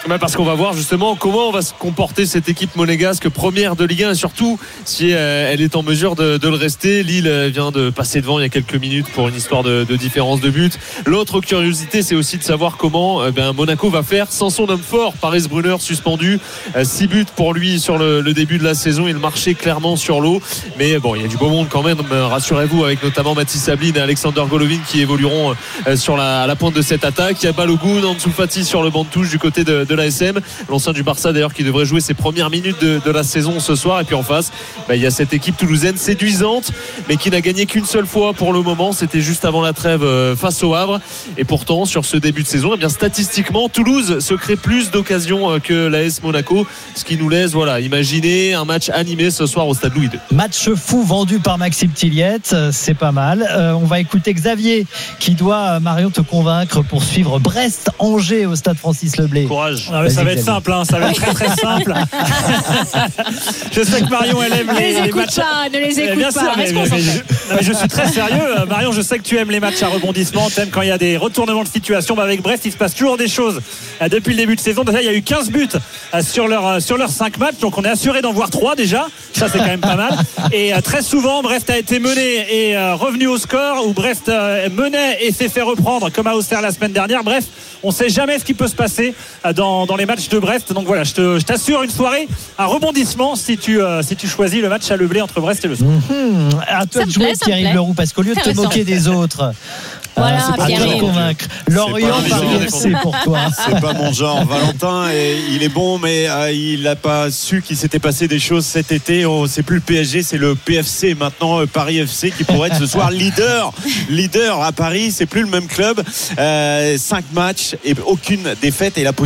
Speaker 5: Parce qu'on va voir justement comment va se comporter cette équipe monégasque première de Ligue 1 et surtout si elle est en mesure de le rester. Lille vient de passer devant il y a quelques minutes pour une histoire de différence de but. L'autre curiosité, c'est aussi de savoir comment Monaco va faire sans son homme fort, Paris Brunner, suspendu. 6 buts pour lui sur le début de la saison. Il marchait clairement sur l'eau, mais bon, il y a du beau monde quand même, rassurez-vous, avec notamment Mathis Sablin et Alexander Golovin qui évolueront à la pointe de cette attaque. Il y a Balogun, Ansu Fati sur le banc de touche du côté de l'ASM, l'ancien du Barça d'ailleurs, qui devrait jouer ses premières minutes de la saison ce soir. Et puis en face, il y a cette équipe toulousaine séduisante, mais qui n'a gagné qu'une seule fois pour le moment. C'était juste avant la trêve face au Havre. Et pourtant, sur ce début de saison, statistiquement, Toulouse se crée plus d'occasions que l'AS Monaco, ce qui nous laisse imaginer un match animé ce soir au stade Louis II.
Speaker 15: Match fou vendu par Maxime Tilliette, c'est pas mal. On va écouter Xavier qui doit, Marion, te convaincre pour suivre Brest-Angers au stade Francis Leblay.
Speaker 12: Courage.
Speaker 1: Ça va être simple, ça va être très très simple. Je sais que Marion, elle aime les matchs.
Speaker 8: Ne les écoute
Speaker 1: bien
Speaker 8: pas.
Speaker 1: Sûr, mais je suis très sérieux. Marion, je sais que tu aimes les matchs à rebondissement. Tu aimes quand il y a des retournements de situation. Avec Brest, il se passe toujours des choses depuis le début de saison. Déjà, il y a eu 15 buts sur leurs 5 matchs. Donc on est assuré d'en voir 3 déjà. Ça, c'est quand même pas mal. Et très souvent, Brest a été mené et revenu au score, ou Brest menait et s'est fait reprendre comme à Auxerre la semaine dernière. Bref, on ne sait jamais ce qui peut se passer dans les matchs de Brest. Donc voilà, je t'assure une soirée à rebondissement si tu choisis le match à Leblay entre Brest et le Score.
Speaker 15: À toi de jouer, Thierry Leroux, parce qu'au lieu de te moquer des autres,
Speaker 8: voilà,
Speaker 15: c'est pour te convaincre. Lorient, c'est pour toi.
Speaker 3: C'est pas mon genre. Valentin, il est bon, mais il n'a pas su qu'il s'était passé des choses cet été. C'est plus le PSG, c'est le PFC maintenant, Paris FC, qui pourrait être ce soir leader à Paris. C'est plus le même club. 5 matchs et aucune défaite, et la